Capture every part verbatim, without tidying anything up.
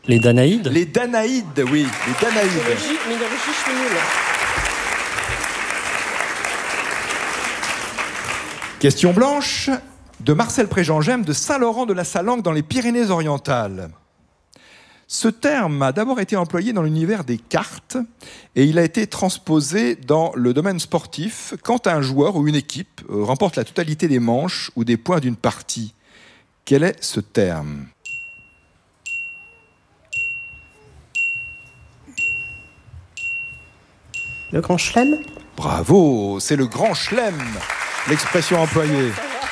Les Danaïdes. Les Danaïdes, oui, les Danaïdes. Mythologie, mythologie, je suis nulle. Question blanche de Marcel Préjean-Gemme de Saint-Laurent de la Salanque dans les Pyrénées-Orientales. Ce terme a d'abord été employé dans l'univers des cartes et il a été transposé dans le domaine sportif quand un joueur ou une équipe remporte la totalité des manches ou des points d'une partie. Quel est ce terme ? Le grand chelem. Bravo, c'est le grand chelem, l'expression employée.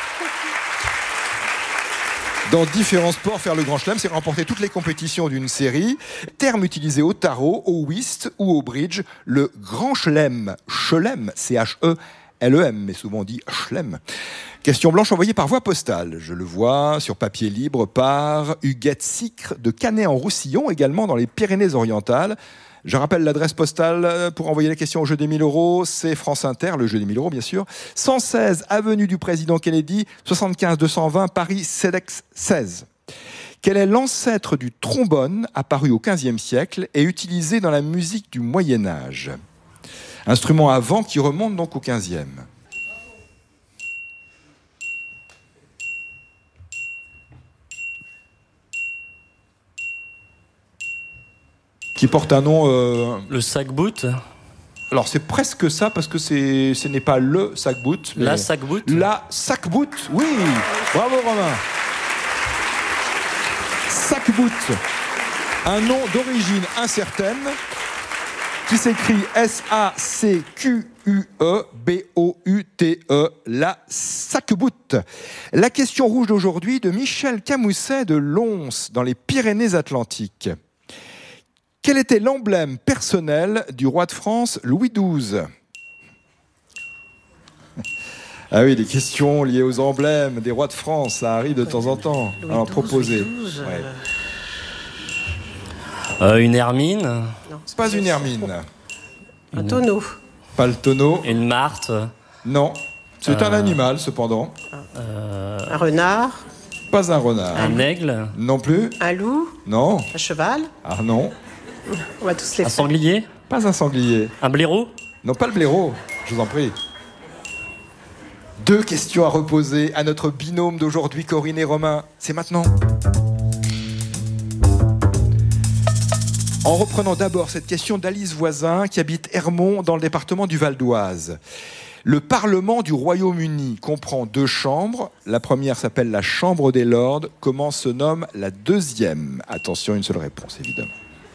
Dans différents sports, faire le grand chelem, c'est remporter toutes les compétitions d'une série. Terme utilisé au tarot, au whist ou au bridge, le grand chelem. Chelem, C H E L E M, mais souvent dit chelem. Question blanche envoyée par voie postale. Je le vois sur papier libre par Huguette Sicre de Canet-en-Roussillon, également dans les Pyrénées-Orientales. Je rappelle l'adresse postale pour envoyer la question au jeu des mille euros. C'est France Inter, le jeu des mille euros bien sûr. cent seize avenue du Président Kennedy, soixante-quinze deux cent vingt Paris, CEDEX seize. Quel est l'ancêtre du trombone apparu au quinzième siècle et utilisé dans la musique du Moyen-Âge ? Instrument à vent qui remonte donc au quinzième. Qui porte un nom... Euh... Le sac-bout. Alors c'est presque ça parce que c'est, ce n'est pas le sac-bout. Mais La sac-bout. La sac-bout, oui. Bravo Romain. Sac-bout. Un nom d'origine incertaine qui s'écrit S A C Q U E B O U T E. La sac-bout. La question rouge d'aujourd'hui de Michel Camousset de Lons dans les Pyrénées-Atlantiques. Quel était l'emblème personnel du roi de France Louis douze ? Ah oui, des questions liées aux emblèmes des rois de France, ça arrive de temps en temps. Louis Alors douze, proposer. Louis douze, Ouais. Euh, une hermine. Non, C'est pas une hermine. un tonneau. Pas le tonneau. Une marthe. Non. C'est Euh. un animal, cependant. Euh, Un renard. Pas un renard. un aigle. Non plus. Un loup. Non. Un cheval. Ah non. On va tous les Un faire. sanglier. Pas un sanglier. Un blaireau. Non, pas le blaireau. Je vous en prie. Deux questions à reposer à notre binôme d'aujourd'hui, Corinne et Romain. C'est maintenant. En reprenant d'abord cette question d'Alice Voisin, qui habite Hermont, dans le département du Val d'Oise. Le Parlement du Royaume-Uni comprend deux chambres. La première s'appelle la Chambre des Lords. Comment se nomme la deuxième ? Attention, une seule réponse, évidemment.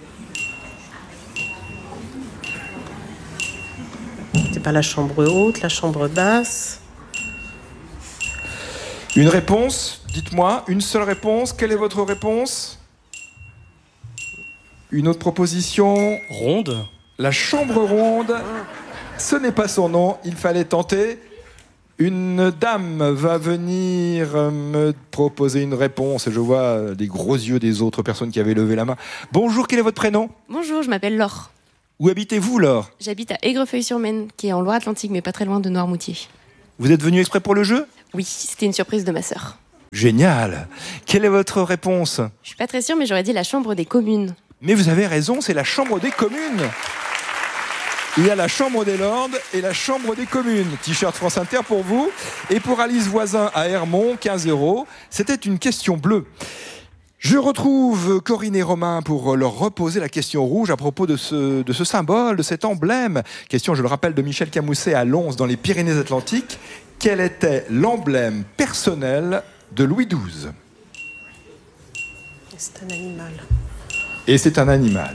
C'est pas la chambre haute, la chambre basse. Une réponse, dites-moi, une seule réponse. Quelle est votre réponse ? Une autre proposition ? Ronde. La Chambre ronde, ce n'est pas son nom, il fallait tenter. Une dame va venir me proposer une réponse. Je vois les gros yeux des autres personnes qui avaient levé la main. Bonjour, quel est votre prénom ? Bonjour, je m'appelle Laure. Où habitez-vous, Laure ? J'habite à Aigrefeuille-sur-Maine, qui est en Loire-Atlantique, mais pas très loin de Noirmoutier. Vous êtes venu exprès pour le jeu ? Oui, c'était une surprise de ma sœur. Génial. Quelle est votre réponse ? Je suis pas très sûre, mais j'aurais dit la Chambre des communes. Mais vous avez raison, c'est la Chambre des communes. Il y a la Chambre des Lords et la Chambre des communes. T-shirt France Inter pour vous. Et pour Alice Voisin à Hermont, quinze euros. C'était une question bleue. Je retrouve Corinne et Romain pour leur reposer la question rouge à propos de ce, de ce symbole, de cet emblème. Question, je le rappelle, de Michel Camousset à Lons dans les Pyrénées-Atlantiques. Quel était l'emblème personnel de Louis douze ? C'est un animal. Et c'est un animal.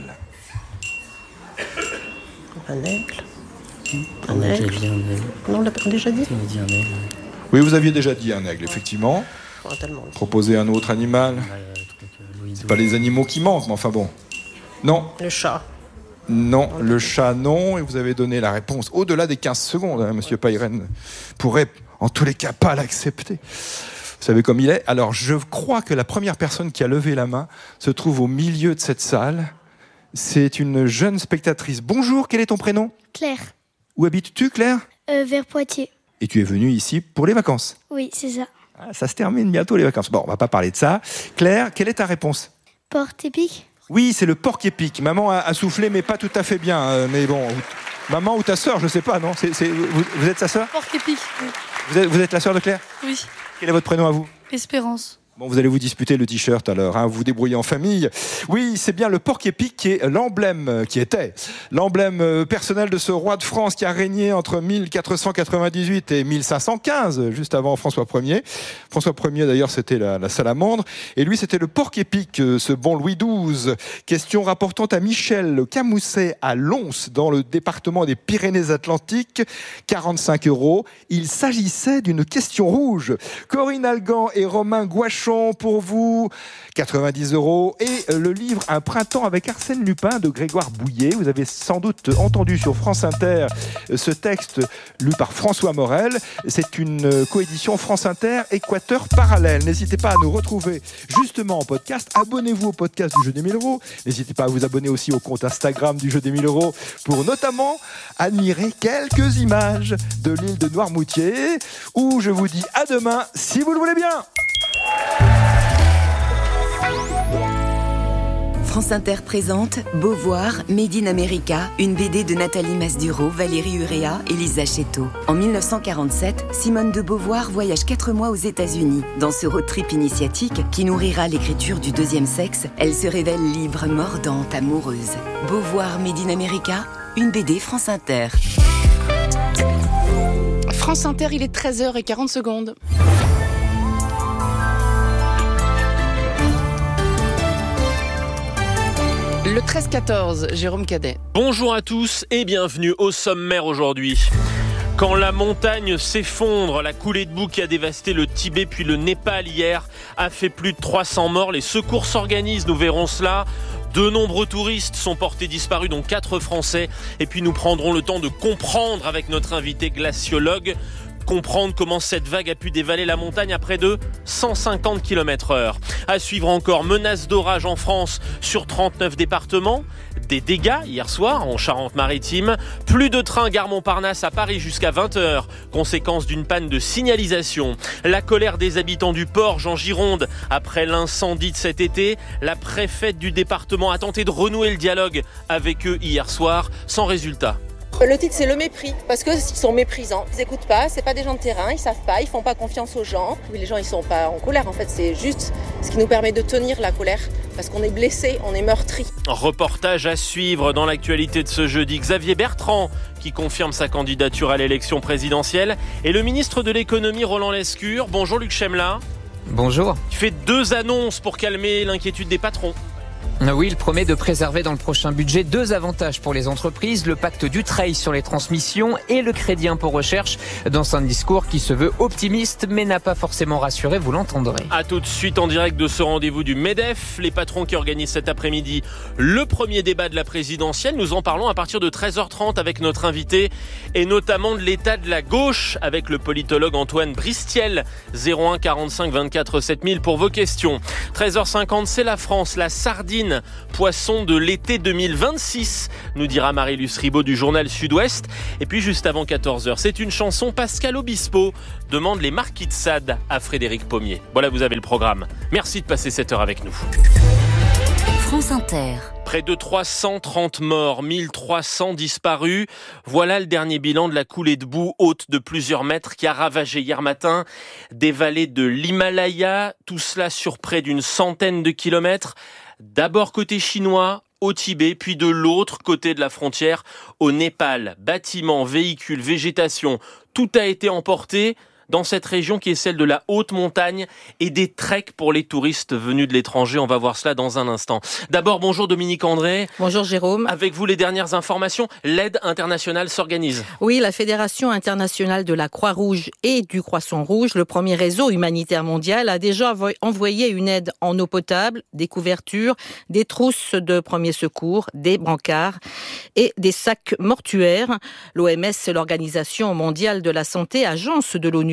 Un aigle. On Un a déjà aigle. dit un aigle. Non, on l'a pas déjà dit. On a dit un aigle. Oui, vous aviez déjà dit un aigle, effectivement. On a tellement dit. Proposer un autre animal. Ouais, le truc, euh, Louis douze. Pas les animaux qui manquent, mais enfin bon. Non, Le chat. non, le chat non, et vous avez donné la réponse au-delà des quinze secondes. Hein, Monsieur Payren pourrait en tous les cas pas l'accepter. Vous savez comme il est. Alors je crois que la première personne qui a levé la main se trouve au milieu de cette salle. C'est une jeune spectatrice. Bonjour, quel est ton prénom ? Claire, Où habites-tu, Claire ? euh, vers Poitiers. Et tu es venue ici pour les vacances. Oui, c'est ça. Ah, ça se termine bientôt les vacances. Bon, on va pas parler de ça. Claire, quelle est ta réponse ? Porte épique. Oui, c'est le porc-épic. Maman a, a soufflé, mais pas tout à fait bien. Euh, mais bon, maman ou ta sœur, je sais pas, non c'est, c'est, vous, vous êtes sa sœur? Porc-épic, oui. Vous êtes, vous êtes la sœur de Claire? Oui. Quel est votre prénom à vous? Espérance. Bon, vous allez vous disputer le t-shirt alors, hein, vous vous débrouillez en famille. Oui, c'est bien le porc-épic qui est l'emblème, qui était l'emblème personnel de ce roi de France qui a régné entre mille quatre cent quatre-vingt-dix-huit et mille cinq cent quinze, juste avant François Ier. François Ier d'ailleurs c'était la, la salamandre, et lui c'était le porc-épic, ce bon Louis douze. Question rapportant à Michel Camousset à Lons, dans le département des Pyrénées-Atlantiques, quarante-cinq euros. Il s'agissait d'une question rouge. Corinne Algan et Romain Gouachon pour vous, quatre-vingt-dix euros. Et le livre Un printemps avec Arsène Lupin de Grégoire Bouillet. Vous avez sans doute entendu sur France Inter ce texte lu par François Morel. C'est une coédition France Inter Équateur Parallèle. N'hésitez pas à nous retrouver justement en podcast. Abonnez-vous au podcast du Jeu des mille euros. N'hésitez pas à vous abonner aussi au compte Instagram du Jeu des mille euros pour notamment admirer quelques images de l'île de Noirmoutier, où je vous dis à demain si vous le voulez bien. France Inter présente Beauvoir, Made in America, une B D de Nathalie Masduro, Valérie Urrea et Lisa Chetto. En dix-neuf cent quarante-sept, Simone de Beauvoir voyage quatre mois aux États-Unis. Dans ce road trip initiatique qui nourrira l'écriture du deuxième sexe, elle se révèle libre, mordante, amoureuse. Beauvoir, Made in America, une B D France Inter. France Inter, il est treize heures quarante secondes. Le treize quatorze, Jérôme Cadet. Bonjour à tous et bienvenue au sommaire aujourd'hui. Quand la montagne s'effondre, la coulée de boue qui a dévasté le Tibet puis le Népal hier a fait plus de trois cents morts. Les secours s'organisent, nous verrons cela. De nombreux touristes sont portés disparus, dont quatre Français. Et puis nous prendrons le temps de comprendre avec notre invité glaciologue, comprendre comment cette vague a pu dévaler la montagne à près de cent cinquante kilomètres heure. À suivre encore, menace d'orage en France sur trente-neuf départements. Des dégâts hier soir en Charente-Maritime. Plus de trains gare Montparnasse à Paris jusqu'à vingt heures, conséquence d'une panne de signalisation. La colère des habitants du Porge en Gironde après l'incendie de cet été. La préfète du département a tenté de renouer le dialogue avec eux hier soir, sans résultat. Le titre c'est le mépris, parce qu'ils sont méprisants, ils n'écoutent pas, c'est pas des gens de terrain, ils savent pas, ils font pas confiance aux gens. Oui, les gens ils sont pas en colère en fait, c'est juste ce qui nous permet de tenir la colère, parce qu'on est blessé, on est meurtri. Reportage à suivre dans l'actualité de ce jeudi. Xavier Bertrand qui confirme sa candidature à l'élection présidentielle et le ministre de l'économie Roland Lescure. Bonjour Luc Chemla. Bonjour. Tu fais deux annonces pour calmer l'inquiétude des patrons. Oui, il promet de préserver dans le prochain budget deux avantages pour les entreprises, le pacte Dutreil sur les transmissions et le crédit impôt recherche, dans un discours qui se veut optimiste mais n'a pas forcément rassuré, vous l'entendrez. A tout de suite en direct de ce rendez-vous du MEDEF, les patrons qui organisent cet après-midi le premier débat de la présidentielle. Nous en parlons à partir de treize heures trente avec notre invité et notamment de l'état de la gauche avec le politologue Antoine Bristiel. zéro un quarante-cinq vingt-quatre sept mille pour vos questions. treize heures cinquante, c'est la France, la sardine, poisson de l'été deux mille vingt-six, nous dira Marie-Luce Ribaud du journal Sud-Ouest. Et puis juste avant quatorze heures, c'est une chanson. Pascal Obispo demande les Marquis de Sade à Frédéric Pommier. Voilà, vous avez le programme. Merci de passer cette heure avec nous. France Inter. Près de trois cent trente morts, mille trois cents disparus. Voilà le dernier bilan de la coulée de boue haute de plusieurs mètres qui a ravagé hier matin des vallées de l'Himalaya. Tout cela sur près d'une centaine de kilomètres. D'abord côté chinois, au Tibet, puis de l'autre côté de la frontière, au Népal. Bâtiments, véhicules, végétation, tout a été emporté dans cette région qui est celle de la haute montagne et des treks pour les touristes venus de l'étranger. On va voir cela dans un instant. D'abord, bonjour Dominique André. Bonjour Jérôme. Avec vous, les dernières informations, l'aide internationale s'organise. Oui, la Fédération internationale de la Croix-Rouge et du Croissant-Rouge, le premier réseau humanitaire mondial, a déjà envoyé une aide en eau potable, des couvertures, des trousses de premiers secours, des brancards et des sacs mortuaires. L'O M S, l'Organisation mondiale de la santé, agence de l'ONU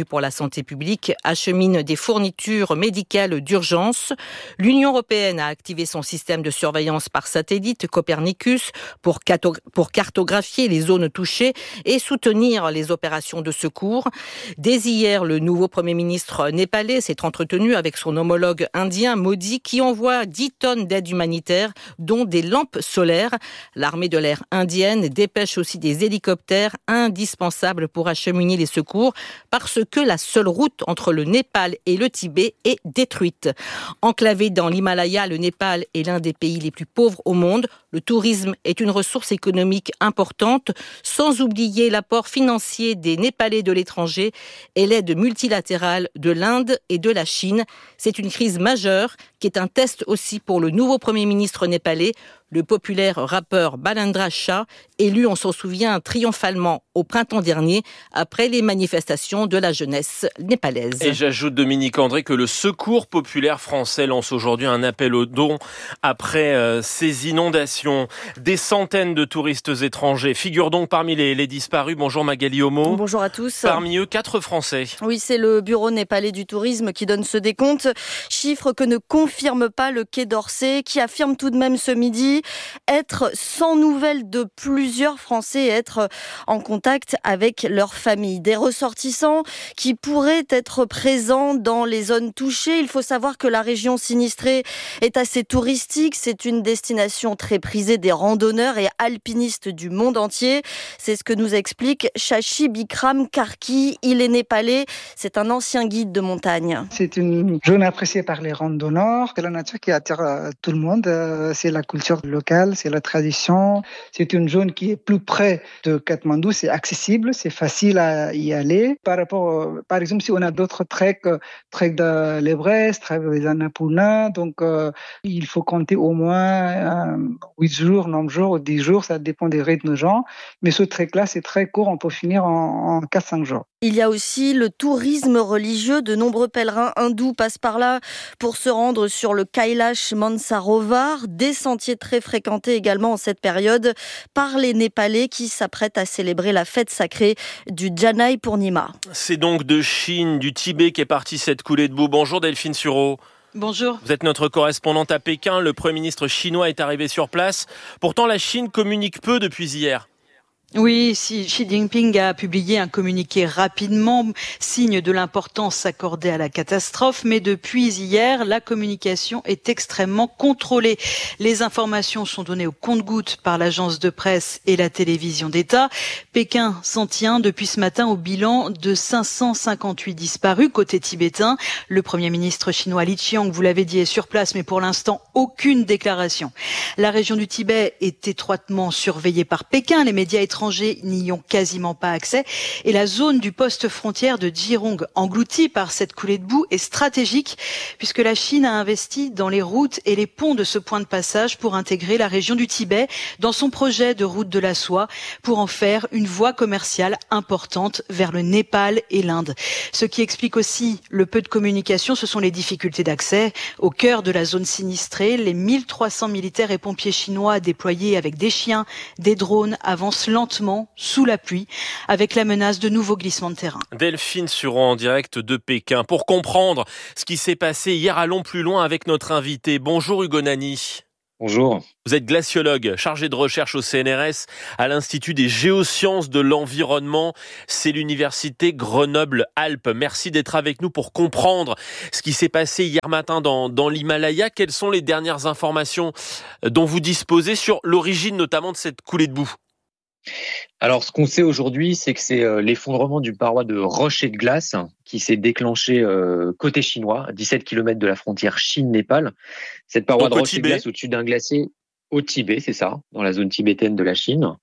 l'ONU pour la santé publique achemine des fournitures médicales d'urgence. L'Union européenne a activé son système de surveillance par satellite Copernicus pour, cato- pour cartographier les zones touchées et soutenir les opérations de secours. Dès hier, le nouveau Premier ministre népalais s'est entretenu avec son homologue indien Modi qui envoie dix tonnes d'aide humanitaire, dont des lampes solaires. L'armée de l'air indienne dépêche aussi des hélicoptères indispensables pour acheminer les secours parce que la seule route entre le Népal et le Tibet est détruite. Enclavé dans l'Himalaya, le Népal est l'un des pays les plus pauvres au monde. Le tourisme est une ressource économique importante, sans oublier l'apport financier des Népalais de l'étranger et l'aide multilatérale de l'Inde et de la Chine. C'est une crise majeure qui est un test aussi pour le nouveau Premier ministre népalais, le populaire rappeur Balendra Shah, élu, on s'en souvient, triomphalement au printemps dernier, après les manifestations de la jeunesse népalaise. Et j'ajoute, Dominique André, que le Secours populaire français lance aujourd'hui un appel aux dons après euh, ces inondations. Des centaines de touristes étrangers figurent donc parmi les, les disparus. Bonjour Magali Homo. Bonjour à tous. Parmi eux, quatre Français. Oui, c'est le Bureau népalais du tourisme qui donne ce décompte. Chiffre que ne confirme pas le Quai d'Orsay, qui affirme tout de même ce midi être sans nouvelles de plusieurs Français et être en contact avec leurs familles. Des ressortissants qui pourraient être présents dans les zones touchées. Il faut savoir que la région sinistrée est assez touristique. C'est une destination très prisée des randonneurs et alpinistes du monde entier. C'est ce que nous explique Shashi Bikram Karki. Il est népalais. C'est un ancien guide de montagne. C'est une zone appréciée par les randonneurs. C'est la nature qui attire tout le monde. C'est la culture locale, c'est la tradition. C'est une zone qui est plus près de Katmandou. C'est accessible, c'est facile à y aller. Par rapport, par exemple, si on a d'autres treks, trek de l'Everest, trek des Annapurna, donc euh, il faut compter au moins euh, huit jours, neuf jours ou dix jours, ça dépend des rythmes de gens. Mais ce trek-là, c'est très court, on peut finir en, en quatre cinq jours. Il y a aussi le tourisme religieux. De nombreux pèlerins hindous passent par là pour se rendre sur le Kailash Mansarovar, des sentiers très fréquentés également en cette période par les Népalais qui s'apprêtent à célébrer la fête sacrée du Janai Purnima. C'est donc de Chine, du Tibet qu'est partie cette coulée de boue. Bonjour Delphine Sureau. Bonjour. Vous êtes notre correspondante à Pékin. Le Premier ministre chinois est arrivé sur place. Pourtant, la Chine communique peu depuis hier. Oui, Xi Jinping a publié un communiqué rapidement, signe de l'importance accordée à la catastrophe, mais depuis hier, la communication est extrêmement contrôlée. Les informations sont données au compte-gouttes par l'agence de presse et la télévision d'État. Pékin s'en tient depuis ce matin au bilan de cinq cent cinquante-huit disparus côté tibétain. Le Premier ministre chinois Li Qiang, vous l'avez dit, est sur place, mais pour l'instant, aucune déclaration. La région du Tibet est étroitement surveillée par Pékin. Les médias étrangers n'y ont quasiment pas accès. Et la zone du poste frontière de Jirong, engloutie par cette coulée de boue, est stratégique puisque la Chine a investi dans les routes et les ponts de ce point de passage pour intégrer la région du Tibet dans son projet de route de la soie pour en faire une voie commerciale importante vers le Népal et l'Inde. Ce qui explique aussi le peu de communication, ce sont les difficultés d'accès. Au cœur de la zone sinistrée, les mille trois cents militaires et pompiers chinois déployés avec des chiens, des drones avancent lentement sous la pluie, avec la menace de nouveaux glissements de terrain. Delphine Sureau en direct de Pékin. Pour comprendre ce qui s'est passé hier, allons plus loin avec notre invité. Bonjour Hugo Nani. Bonjour. Vous êtes glaciologue, chargé de recherche au C N R S à l'Institut des géosciences de l'environnement. C'est l'université Grenoble-Alpes. Merci d'être avec nous pour comprendre ce qui s'est passé hier matin dans, dans l'Himalaya. Quelles sont les dernières informations dont vous disposez sur l'origine notamment de cette coulée de boue ? Alors, ce qu'on sait aujourd'hui, c'est que c'est euh, l'effondrement d'une paroi de roches et de glace qui s'est déclenché euh, côté chinois, à dix-sept kilomètres de la frontière Chine-Népal. Cette paroi Donc, de roches et de glace au-dessus d'un glacier au Tibet, c'est ça, dans la zone tibétaine de la Chine.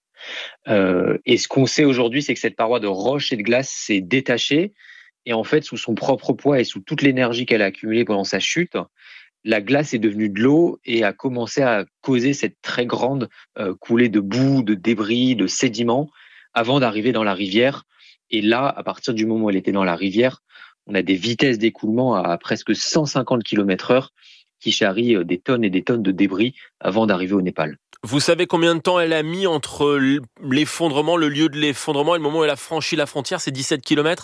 Euh, et ce qu'on sait aujourd'hui, c'est que cette paroi de roches et de glace s'est détachée. Et en fait, sous son propre poids et sous toute l'énergie qu'elle a accumulée pendant sa chute, la glace est devenue de l'eau et a commencé à causer cette très grande euh, coulée de boue, de débris, de sédiments avant d'arriver dans la rivière. Et là, à partir du moment où elle était dans la rivière, on a des vitesses d'écoulement à presque cent cinquante kilomètres heure qui charrient des tonnes et des tonnes de débris avant d'arriver au Népal. Vous savez combien de temps elle a mis entre l'effondrement, le lieu de l'effondrement et le moment où elle a franchi la frontière, c'est dix-sept kilomètres ?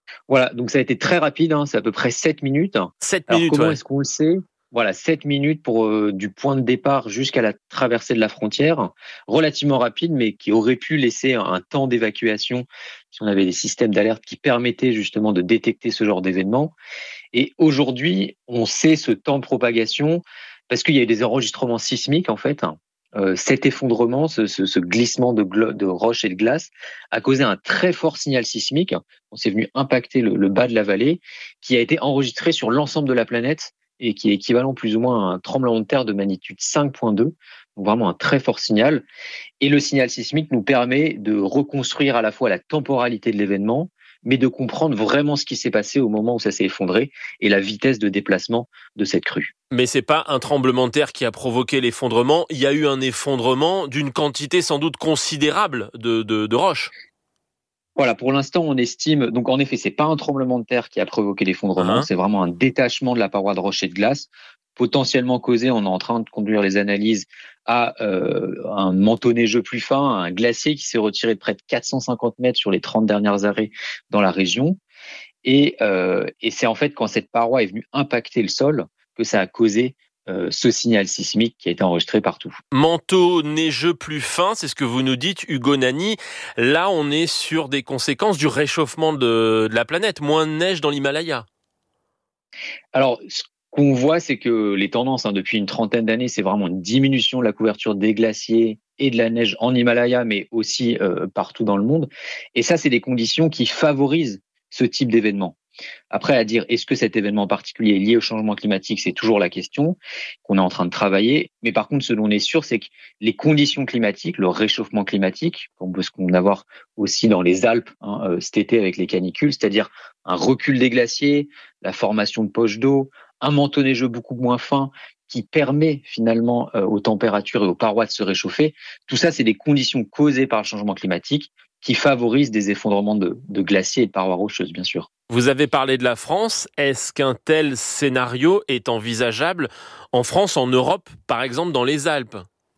Voilà, donc ça a été très rapide, hein, c'est à peu près sept minutes. sept Alors, minutes, comment ouais. est-ce qu'on le sait ? Voilà, sept minutes pour euh, du point de départ jusqu'à la traversée de la frontière, relativement rapide, mais qui aurait pu laisser un, un temps d'évacuation si on avait des systèmes d'alerte qui permettaient justement de détecter ce genre d'événement. Et aujourd'hui, on sait ce temps de propagation parce qu'il y a eu des enregistrements sismiques en fait. Euh, cet effondrement, ce, ce, ce glissement de, glo- de roches et de glace a causé un très fort signal sismique. On s'est venu impacter le, le bas de la vallée, qui a été enregistré sur l'ensemble de la planète et qui est équivalent plus ou moins à un tremblement de terre de magnitude cinq virgule deux. Donc vraiment un très fort signal. Et le signal sismique nous permet de reconstruire à la fois la temporalité de l'événement, mais de comprendre vraiment ce qui s'est passé au moment où ça s'est effondré et la vitesse de déplacement de cette crue. Mais c'est pas un tremblement de terre qui a provoqué l'effondrement. Il y a eu un effondrement d'une quantité sans doute considérable de, de, de roches. Voilà, pour l'instant, on estime, donc en effet, c'est pas un tremblement de terre qui a provoqué l'effondrement, hein. C'est vraiment un détachement de la paroi de roches et de glace, potentiellement causé, on est en train de conduire les analyses, à euh, un manteau neigeux plus fin, un glacier qui s'est retiré de près de quatre cent cinquante mètres sur les trente dernières années dans la région. Et, euh, et c'est en fait quand cette paroi est venue impacter le sol que ça a causé Euh, ce signal sismique qui a été enregistré partout. Manteau neigeux plus fin, c'est ce que vous nous dites, Hugo Nani. Là, on est sur des conséquences du réchauffement de, de la planète. Moins de neige dans l'Himalaya. Alors, ce qu'on voit, c'est que les tendances, hein, depuis une trentaine d'années, c'est vraiment une diminution de la couverture des glaciers et de la neige en Himalaya, mais aussi euh, partout dans le monde. Et ça, c'est des conditions qui favorisent ce type d'événement. Après, à dire est-ce que cet événement particulier est lié au changement climatique, c'est toujours la question qu'on est en train de travailler. Mais par contre, ce dont on est sûr, c'est que les conditions climatiques, le réchauffement climatique, comme ce qu'on peut avoir aussi dans les Alpes hein, euh, cet été avec les canicules, c'est-à-dire un recul des glaciers, la formation de poches d'eau, un manteau neigeux beaucoup moins fin qui permet finalement euh, aux températures et aux parois de se réchauffer. Tout ça, c'est des conditions causées par le changement climatique qui favorisent des effondrements de, de glaciers et de parois rocheuses, bien sûr. Vous avez parlé de la France. Est-ce qu'un tel scénario est envisageable en France, en Europe, par exemple dans les Alpes ?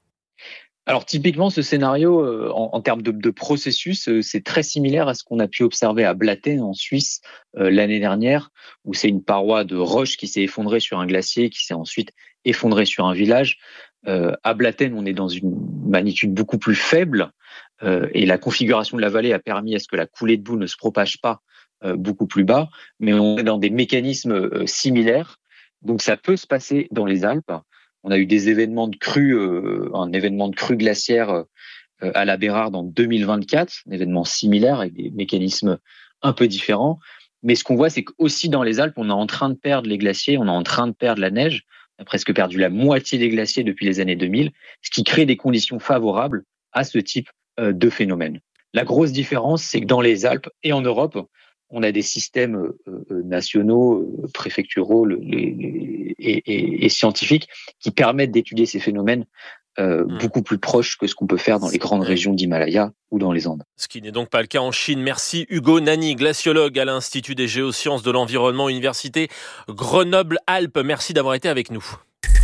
Alors typiquement, ce scénario, euh, en, en termes de, de processus, euh, c'est très similaire à ce qu'on a pu observer à Blatten, en Suisse, euh, l'année dernière, où c'est une paroi de roche qui s'est effondrée sur un glacier, qui s'est ensuite effondrée sur un village. Euh, à Blatten, on est dans une magnitude beaucoup plus faible, euh, et la configuration de la vallée a permis à ce que la coulée de boue ne se propage pas euh, beaucoup plus bas, mais on est dans des mécanismes euh, similaires. Donc ça peut se passer dans les Alpes. On a eu des événements de crue, euh, un événement de crue glaciaire euh, à la Bérarde en deux mille vingt-quatre, un événement similaire avec des mécanismes un peu différents. Mais ce qu'on voit, c'est qu'aussi dans les Alpes, on est en train de perdre les glaciers, on est en train de perdre la neige. On a presque perdu la moitié des glaciers depuis les années deux mille, ce qui crée des conditions favorables à ce type euh, de phénomène. La grosse différence, c'est que dans les Alpes et en Europe, on a des systèmes euh, nationaux, euh, préfecturaux le, les, les, et, et, et scientifiques qui permettent d'étudier ces phénomènes euh, mmh. beaucoup plus proches que ce qu'on peut faire dans les grandes régions d'Himalaya ou dans les Andes. Ce qui n'est donc pas le cas en Chine. Merci Hugo Nani, glaciologue à l'Institut des géosciences de l'environnement, Université Grenoble-Alpes. Merci d'avoir été avec nous.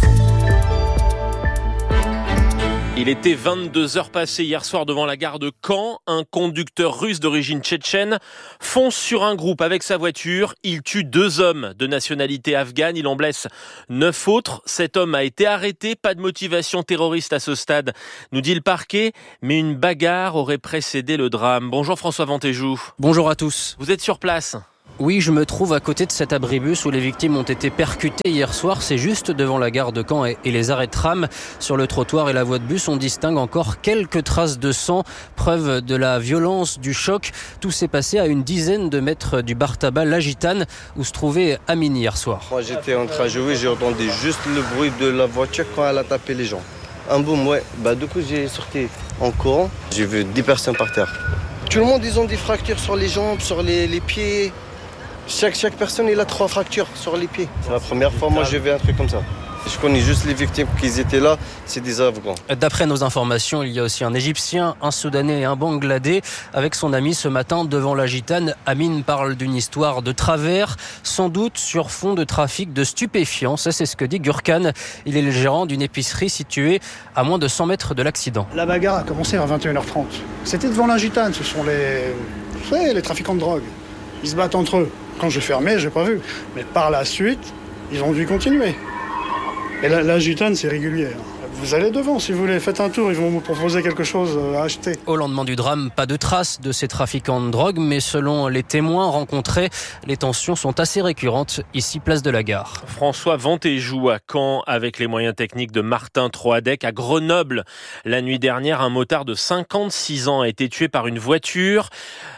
Il était vingt-deux heures passées hier soir devant la gare de Caen. Un conducteur russe d'origine tchétchène fonce sur un groupe avec sa voiture. Il tue deux hommes de nationalité afghane. Il en blesse neuf autres. Cet homme a été arrêté. Pas de motivation terroriste à ce stade, nous dit le parquet. Mais une bagarre aurait précédé le drame. Bonjour François Ventéjou. Bonjour à tous. Vous êtes sur place ? Oui, je me trouve à côté de cet abribus où les victimes ont été percutées hier soir. C'est juste devant la gare de Caen et les arrêts de tram. Sur le trottoir et la voie de bus, on distingue encore quelques traces de sang, preuve de la violence du choc. Tout s'est passé à une dizaine de mètres du bar tabac La Gitane où se trouvait Amine hier soir. Moi j'étais en train de jouer, j'ai entendu juste le bruit de la voiture quand elle a tapé les gens. Un boum, ouais. Bah du coup j'ai sorti en courant, j'ai vu dix personnes par terre. Tout le monde, ils ont des fractures sur les jambes, sur les, les pieds. Chaque, chaque personne, il a trois fractures sur les pieds. C'est la première fois, moi, j'ai vu un truc comme ça. Je connais juste les victimes qui étaient là, c'est des Afghans. D'après nos informations, il y a aussi un Égyptien, un Soudanais et un Bangladais. Avec son ami ce matin devant la Gitane, Amine parle d'une histoire de travers, sans doute sur fond de trafic de stupéfiants. Ça, c'est ce que dit Gurkan. Il est le gérant d'une épicerie située à moins de cent mètres de l'accident. La bagarre a commencé à vingt et une heures trente. C'était devant la Gitane, ce sont les, ouais, les trafiquants de drogue. Ils se battent entre eux. Quand j'ai fermé, j'ai pas vu. Mais par la suite, ils ont dû continuer. Et la, la gitane, c'est régulier. Vous allez devant si vous voulez, faites un tour, ils vont vous proposer quelque chose à acheter. Au lendemain du drame, pas de traces de ces trafiquants de drogue, mais selon les témoins rencontrés, les tensions sont assez récurrentes ici, place de la Gare. François Ventéjou à Caen avec les moyens techniques de Martin Troadec. À Grenoble, la nuit dernière, un motard de cinquante-six ans a été tué par une voiture.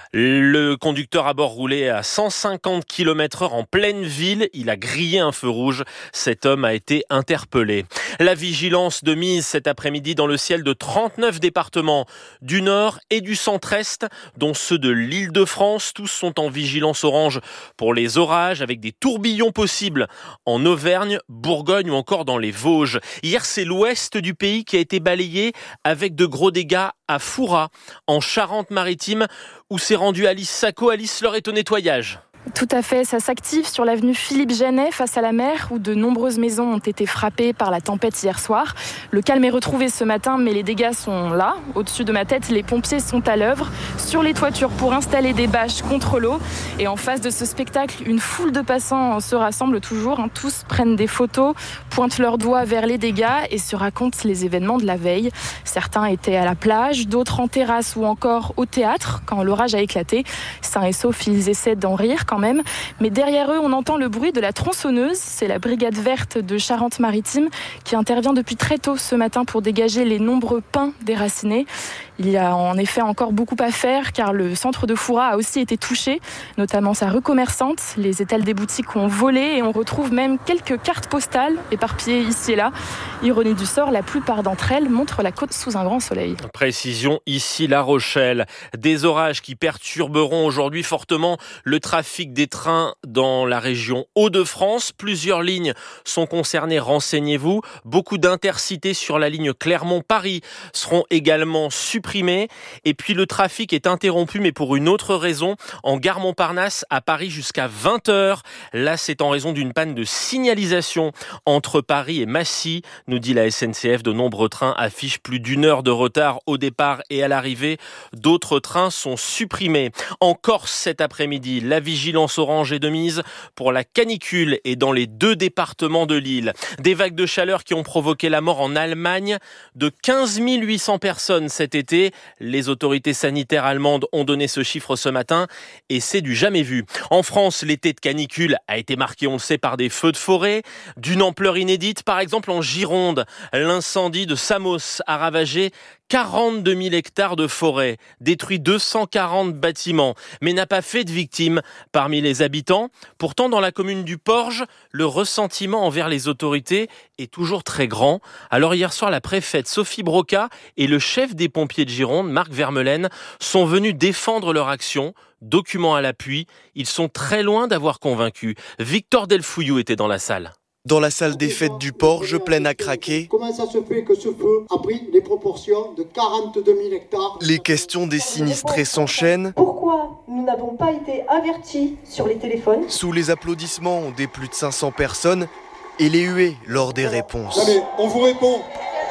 Le conducteur à bord roulait à cent cinquante kilomètres heure en pleine ville. Il a grillé un feu rouge. Cet homme a été interpellé. La vigilance de mise cet après-midi dans le ciel de trente-neuf départements du nord et du centre-est, dont ceux de l'Île-de-France. Tous sont en vigilance orange pour les orages avec des tourbillons possibles en Auvergne, Bourgogne ou encore dans les Vosges. Hier, c'est l'ouest du pays qui a été balayé avec de gros dégâts à Fouras, en Charente-Maritime, où s'est rendue Alice Sacco. Alice, l'heure est au nettoyage. Tout à fait, ça s'active sur l'avenue Philippe Genet face à la mer où de nombreuses maisons ont été frappées par la tempête hier soir. Le calme est retrouvé ce matin mais les dégâts sont là. Au-dessus de ma tête, les pompiers sont à l'œuvre sur les toitures pour installer des bâches contre l'eau. Et en face de ce spectacle, une foule de passants se rassemble toujours. Tous prennent des photos, pointent leurs doigts vers les dégâts et se racontent les événements de la veille. Certains étaient à la plage, d'autres en terrasse ou encore au théâtre quand l'orage a éclaté. Sains et saufs, ils essaient d'en rire quand même. Mais derrière eux, on entend le bruit de la tronçonneuse. C'est la brigade verte de Charente-Maritime qui intervient depuis très tôt ce matin pour dégager les nombreux pins déracinés. Il y a en effet encore beaucoup à faire car le centre de Fouras a aussi été touché, notamment sa rue commerçante. Les étals des boutiques ont volé et on retrouve même quelques cartes postales éparpillées ici et là. Ironie du sort, la plupart d'entre elles montrent la côte sous un grand soleil. Précision ici La Rochelle. Des orages qui perturberont aujourd'hui fortement le trafic des trains dans la région Hauts-de-France. Plusieurs lignes sont concernées, renseignez-vous. Beaucoup d'intercités sur la ligne Clermont-Paris seront également supprimées. Et puis le trafic est interrompu, mais pour une autre raison, en gare Montparnasse à Paris jusqu'à vingt heures. Là, c'est en raison d'une panne de signalisation entre Paris et Massy, nous dit la S N C F. De nombreux trains affichent plus d'une heure de retard au départ et à l'arrivée. D'autres trains sont supprimés. En Corse cet après-midi, la vigilance orange est de mise pour la canicule et dans les deux départements de l'île. Des vagues de chaleur qui ont provoqué la mort en Allemagne de quinze mille huit cents personnes cet été. Les autorités sanitaires allemandes ont donné ce chiffre ce matin et c'est du jamais vu. En France, l'été de canicule a été marqué, on le sait, par des feux de forêt d'une ampleur inédite. Par exemple, en Gironde, l'incendie de Samos a ravagé quarante-deux mille hectares de forêt, détruit deux cent quarante bâtiments, mais n'a pas fait de victimes parmi les habitants. Pourtant, dans la commune du Porge, le ressentiment envers les autorités est toujours très grand. Alors hier soir, la préfète Sophie Broca et le chef des pompiers de Gironde, Marc Vermeulen, sont venus défendre leur action. Documents à l'appui, ils sont très loin d'avoir convaincu. Victor Delfouillou était dans la salle. Dans la salle des fêtes du Porge, pleine à craquer. Comment ça se fait que ce feu a pris les proportions de quarante-deux mille hectares ? Les questions des sinistrés s'enchaînent. Pourquoi nous n'avons pas été avertis sur les téléphones ? Sous les applaudissements des plus de cinq cents personnes et les huées lors des réponses. Allez, on vous répond.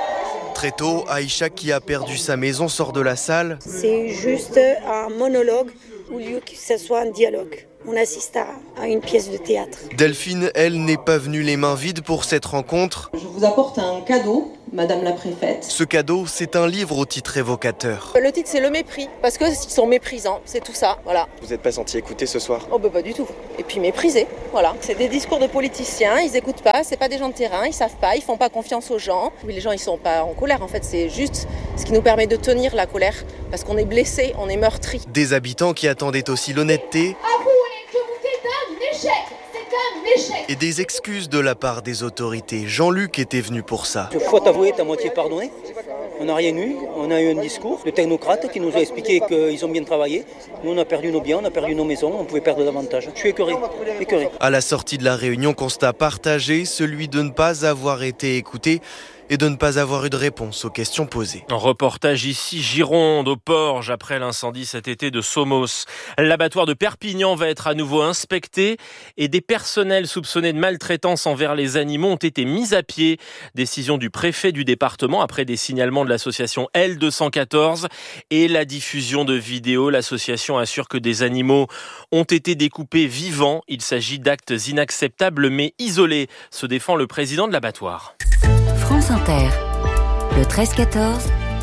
Très tôt, Aïcha, qui a perdu sa maison, sort de la salle. C'est juste un monologue au lieu que ce soit un dialogue. On assiste à, à une pièce de théâtre. Delphine, elle, n'est pas venue les mains vides pour cette rencontre. Je vous apporte un cadeau, Madame la préfète. Ce cadeau, c'est un livre au titre évocateur. Le titre, c'est Le mépris, parce qu'ils sont méprisants, c'est tout ça, voilà. Vous n'êtes pas senti écouté ce soir ? Oh bah pas du tout. Et puis méprisés, voilà. C'est des discours de politiciens, ils écoutent pas, c'est pas des gens de terrain, ils savent pas, ils font pas confiance aux gens. Oui, les gens, ils sont pas en colère, en fait, c'est juste ce qui nous permet de tenir la colère, parce qu'on est blessés, on est meurtris. Des habitants qui attendaient aussi l'honnêteté. Et des excuses de la part des autorités. Jean-Luc était venu pour ça. Il faut t'avouer, t'as moitié pardonné. On n'a rien eu, on a eu un discours de technocrate qui nous a expliqué qu'ils ont bien travaillé. Nous, on a perdu nos biens, on a perdu nos maisons, on pouvait perdre davantage. Je suis écœuré, écœuré. À la sortie de la réunion, constat partagé, celui de ne pas avoir été écouté et de ne pas avoir eu de réponse aux questions posées. En reportage ici, Gironde, au Porge, après l'incendie cet été de Somos. L'abattoir de Perpignan va être à nouveau inspecté et des personnels soupçonnés de maltraitance envers les animaux ont été mis à pied. Décision du préfet du département après des signalements de l'association L deux cent quatorze et la diffusion de vidéos. L'association assure que des animaux ont été découpés vivants. Il s'agit d'actes inacceptables mais isolés, se défend le président de l'abattoir. France Inter, le treize quatorze,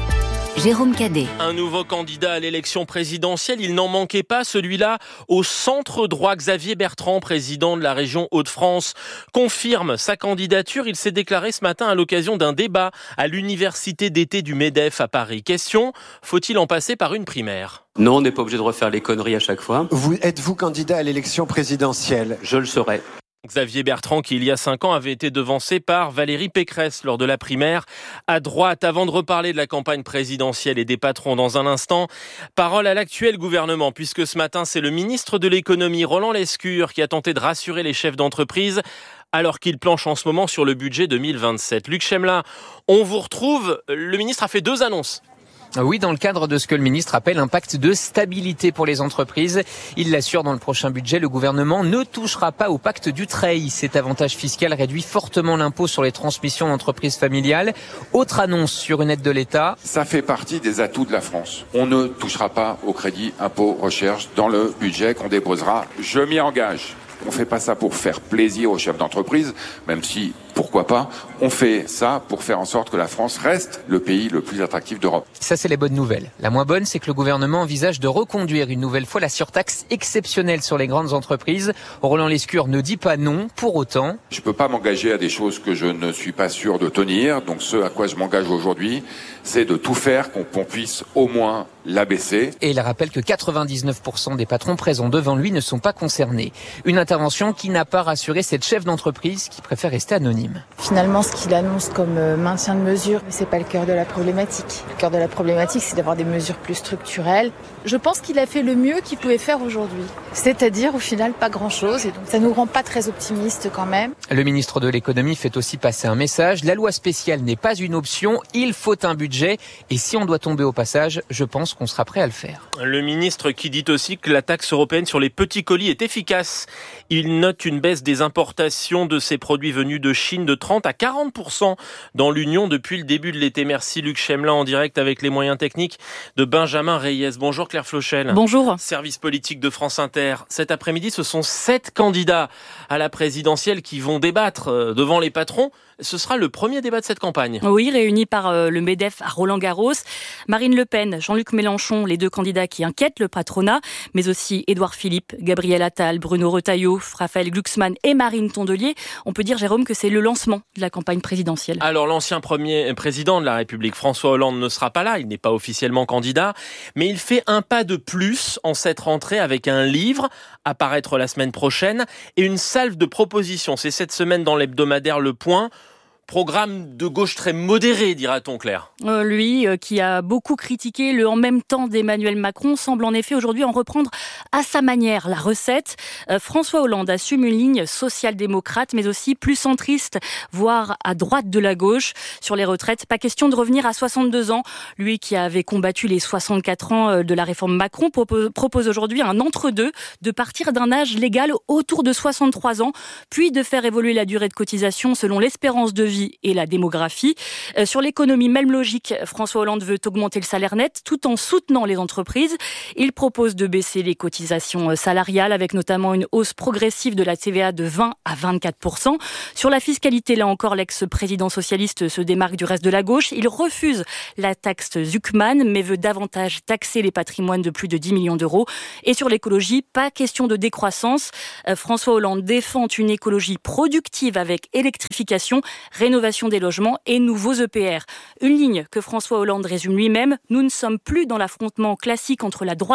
Jérôme Cadet. Un nouveau candidat à l'élection présidentielle, il n'en manquait pas, celui-là au centre droit. Xavier Bertrand, président de la région Hauts-de-France, confirme sa candidature. Il s'est déclaré ce matin à l'occasion d'un débat à l'université d'été du MEDEF à Paris. Question, faut-il en passer par une primaire ? Non, on n'est pas obligé de refaire les conneries à chaque fois. Vous êtes-vous candidat à l'élection présidentielle ? Je le serai. Xavier Bertrand, qui il y a cinq ans avait été devancé par Valérie Pécresse lors de la primaire à droite. Avant de reparler de la campagne présidentielle et des patrons dans un instant, parole à l'actuel gouvernement, puisque ce matin c'est le ministre de l'économie Roland Lescure qui a tenté de rassurer les chefs d'entreprise alors qu'il planche en ce moment sur le budget deux mille vingt-sept. Luc Chemla, on vous retrouve. Le ministre a fait deux annonces. Oui, dans le cadre de ce que le ministre appelle un pacte de stabilité pour les entreprises. Il l'assure, dans le prochain budget, le gouvernement ne touchera pas au pacte Dutreil. Cet avantage fiscal réduit fortement l'impôt sur les transmissions d'entreprises familiales. Autre annonce sur une aide de l'État. Ça fait partie des atouts de la France. On ne touchera pas au crédit impôt recherche dans le budget qu'on déposera. Je m'y engage. On ne fait pas ça pour faire plaisir aux chefs d'entreprise, même si, pourquoi pas, on fait ça pour faire en sorte que la France reste le pays le plus attractif d'Europe. Ça, c'est les bonnes nouvelles. La moins bonne, c'est que le gouvernement envisage de reconduire une nouvelle fois la surtaxe exceptionnelle sur les grandes entreprises. Roland Lescure ne dit pas non, pour autant. Je ne peux pas m'engager à des choses que je ne suis pas sûr de tenir. Donc ce à quoi je m'engage aujourd'hui, c'est de tout faire qu'on puisse au moins l'abaisser. Et il rappelle que quatre-vingt-dix-neuf pour cent des patrons présents devant lui ne sont pas concernés. Une intervention qui n'a pas rassuré cette chef d'entreprise qui préfère rester anonyme. Finalement, ce qu'il annonce comme maintien de mesures, c'est pas le cœur de la problématique. Le cœur de la problématique, c'est d'avoir des mesures plus structurelles. Je pense qu'il a fait le mieux qu'il pouvait faire aujourd'hui. C'est-à-dire, au final, pas grand-chose. Et donc, ça nous rend pas très optimistes quand même. Le ministre de l'économie fait aussi passer un message. La loi spéciale n'est pas une option. Il faut un budget. Et si on doit tomber au passage, je pense qu'on sera prêt à le faire. Le ministre qui dit aussi que la taxe européenne sur les petits colis est efficace. Il note une baisse des importations de ces produits venus de Chine de trente à quarante pour cent dans l'Union depuis le début de l'été. Merci Luc Chemla en direct avec les moyens techniques de Benjamin Reyes. Bonjour Claire Flochel. Bonjour. Service politique de France Inter. Cet après-midi, ce sont sept candidats à la présidentielle qui vont débattre devant les patrons. Ce sera le premier débat de cette campagne. Oui, réunis par euh, le MEDEF à Roland-Garros. Marine Le Pen, Jean-Luc Mélenchon, les deux candidats qui inquiètent le patronat, mais aussi Édouard Philippe, Gabriel Attal, Bruno Retailleau, Raphaël Glucksmann et Marine Tondelier. On peut dire, Jérôme, que c'est le lancement de la campagne présidentielle. Alors, l'ancien premier président de la République, François Hollande, ne sera pas là. Il n'est pas officiellement candidat, mais il fait un pas de plus en cette rentrée avec un livre à paraître la semaine prochaine et une salve de propositions. C'est cette semaine dans l'hebdomadaire Le Point. Programme de gauche très modéré, dira-t-on, Claire. Euh, lui, euh, qui a beaucoup critiqué le en même temps d'Emmanuel Macron, semble en effet aujourd'hui en reprendre à sa manière la recette. Euh, François Hollande assume une ligne social-démocrate, mais aussi plus centriste, voire à droite de la gauche. Sur les retraites, pas question de revenir à soixante-deux ans. Lui qui avait combattu les soixante-quatre ans de la réforme Macron propose, propose aujourd'hui un entre-deux, de partir d'un âge légal autour de soixante-trois ans, puis de faire évoluer la durée de cotisation selon l'espérance de vie et la démographie. Euh, sur l'économie, même logique, François Hollande veut augmenter le salaire net tout en soutenant les entreprises. Il propose de baisser les cotisations salariales avec notamment une hausse progressive de la T V A de vingt à vingt-quatre pour cent. Sur la fiscalité, là encore, l'ex-président socialiste se démarque du reste de la gauche. Il refuse la taxe Zuckman, mais veut davantage taxer les patrimoines de plus de dix millions d'euros. Et sur l'écologie, pas question de décroissance. Euh, François Hollande défend une écologie productive avec électrification, rénovation des logements et nouveaux E P R. Une ligne que François Hollande résume lui-même, nous ne sommes plus dans l'affrontement classique entre la droite et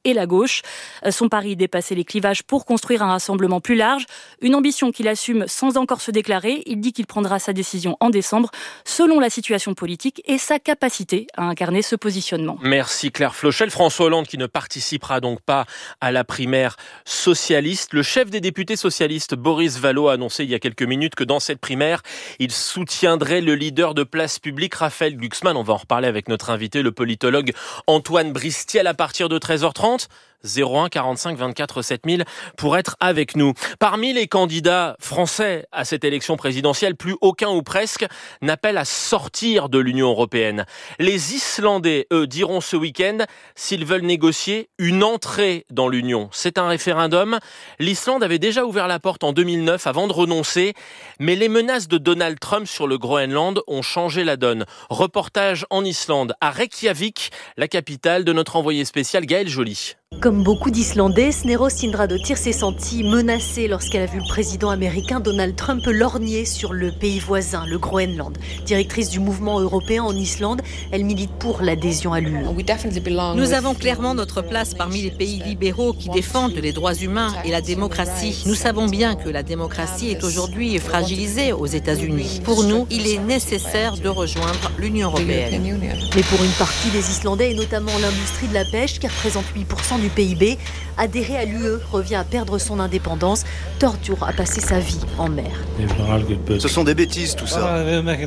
et la gauche. Son pari, dépasser les clivages pour construire un rassemblement plus large. Une ambition qu'il assume sans encore se déclarer. Il dit qu'il prendra sa décision en décembre, selon la situation politique et sa capacité à incarner ce positionnement. Merci Claire Flochel. François Hollande qui ne participera donc pas à la primaire socialiste. Le chef des députés socialistes, Boris Vallaud, a annoncé il y a quelques minutes que dans cette primaire, il soutiendrait le leader de Place Publique, Raphaël Glucksmann. On va en reparler avec notre invité, le politologue Antoine Bristiel, à partir de treize heures trente. zéro un quarante-cinq vingt-quatre sept mille pour être avec nous. Parmi les candidats français à cette élection présidentielle, plus aucun ou presque n'appelle à sortir de l'Union européenne. Les Islandais, eux, diront ce week-end s'ils veulent négocier une entrée dans l'Union. C'est un référendum. L'Islande avait déjà ouvert la porte en deux mille neuf avant de renoncer, mais les menaces de Donald Trump sur le Groenland ont changé la donne. Reportage en Islande, à Reykjavik, la capitale de notre envoyé spécial Gaël Joly. Comme beaucoup d'Islandais, Snorre Sindradóttir s'est sentie menacée lorsqu'elle a vu le président américain Donald Trump lorgner sur le pays voisin, le Groenland. Directrice du mouvement européen en Islande, elle milite pour l'adhésion à l'U E. Nous avons clairement notre place parmi les pays libéraux qui défendent les droits humains et la démocratie. Nous savons bien que la démocratie est aujourd'hui fragilisée aux États-Unis. Pour nous, il est nécessaire de rejoindre l'Union européenne. Mais pour une partie des Islandais, et notamment l'industrie de la pêche, qui représente huit pour cent du P I B, adhérer à l'U E revient à perdre son indépendance. Torture a passé sa vie en mer. Ce sont des bêtises tout ça.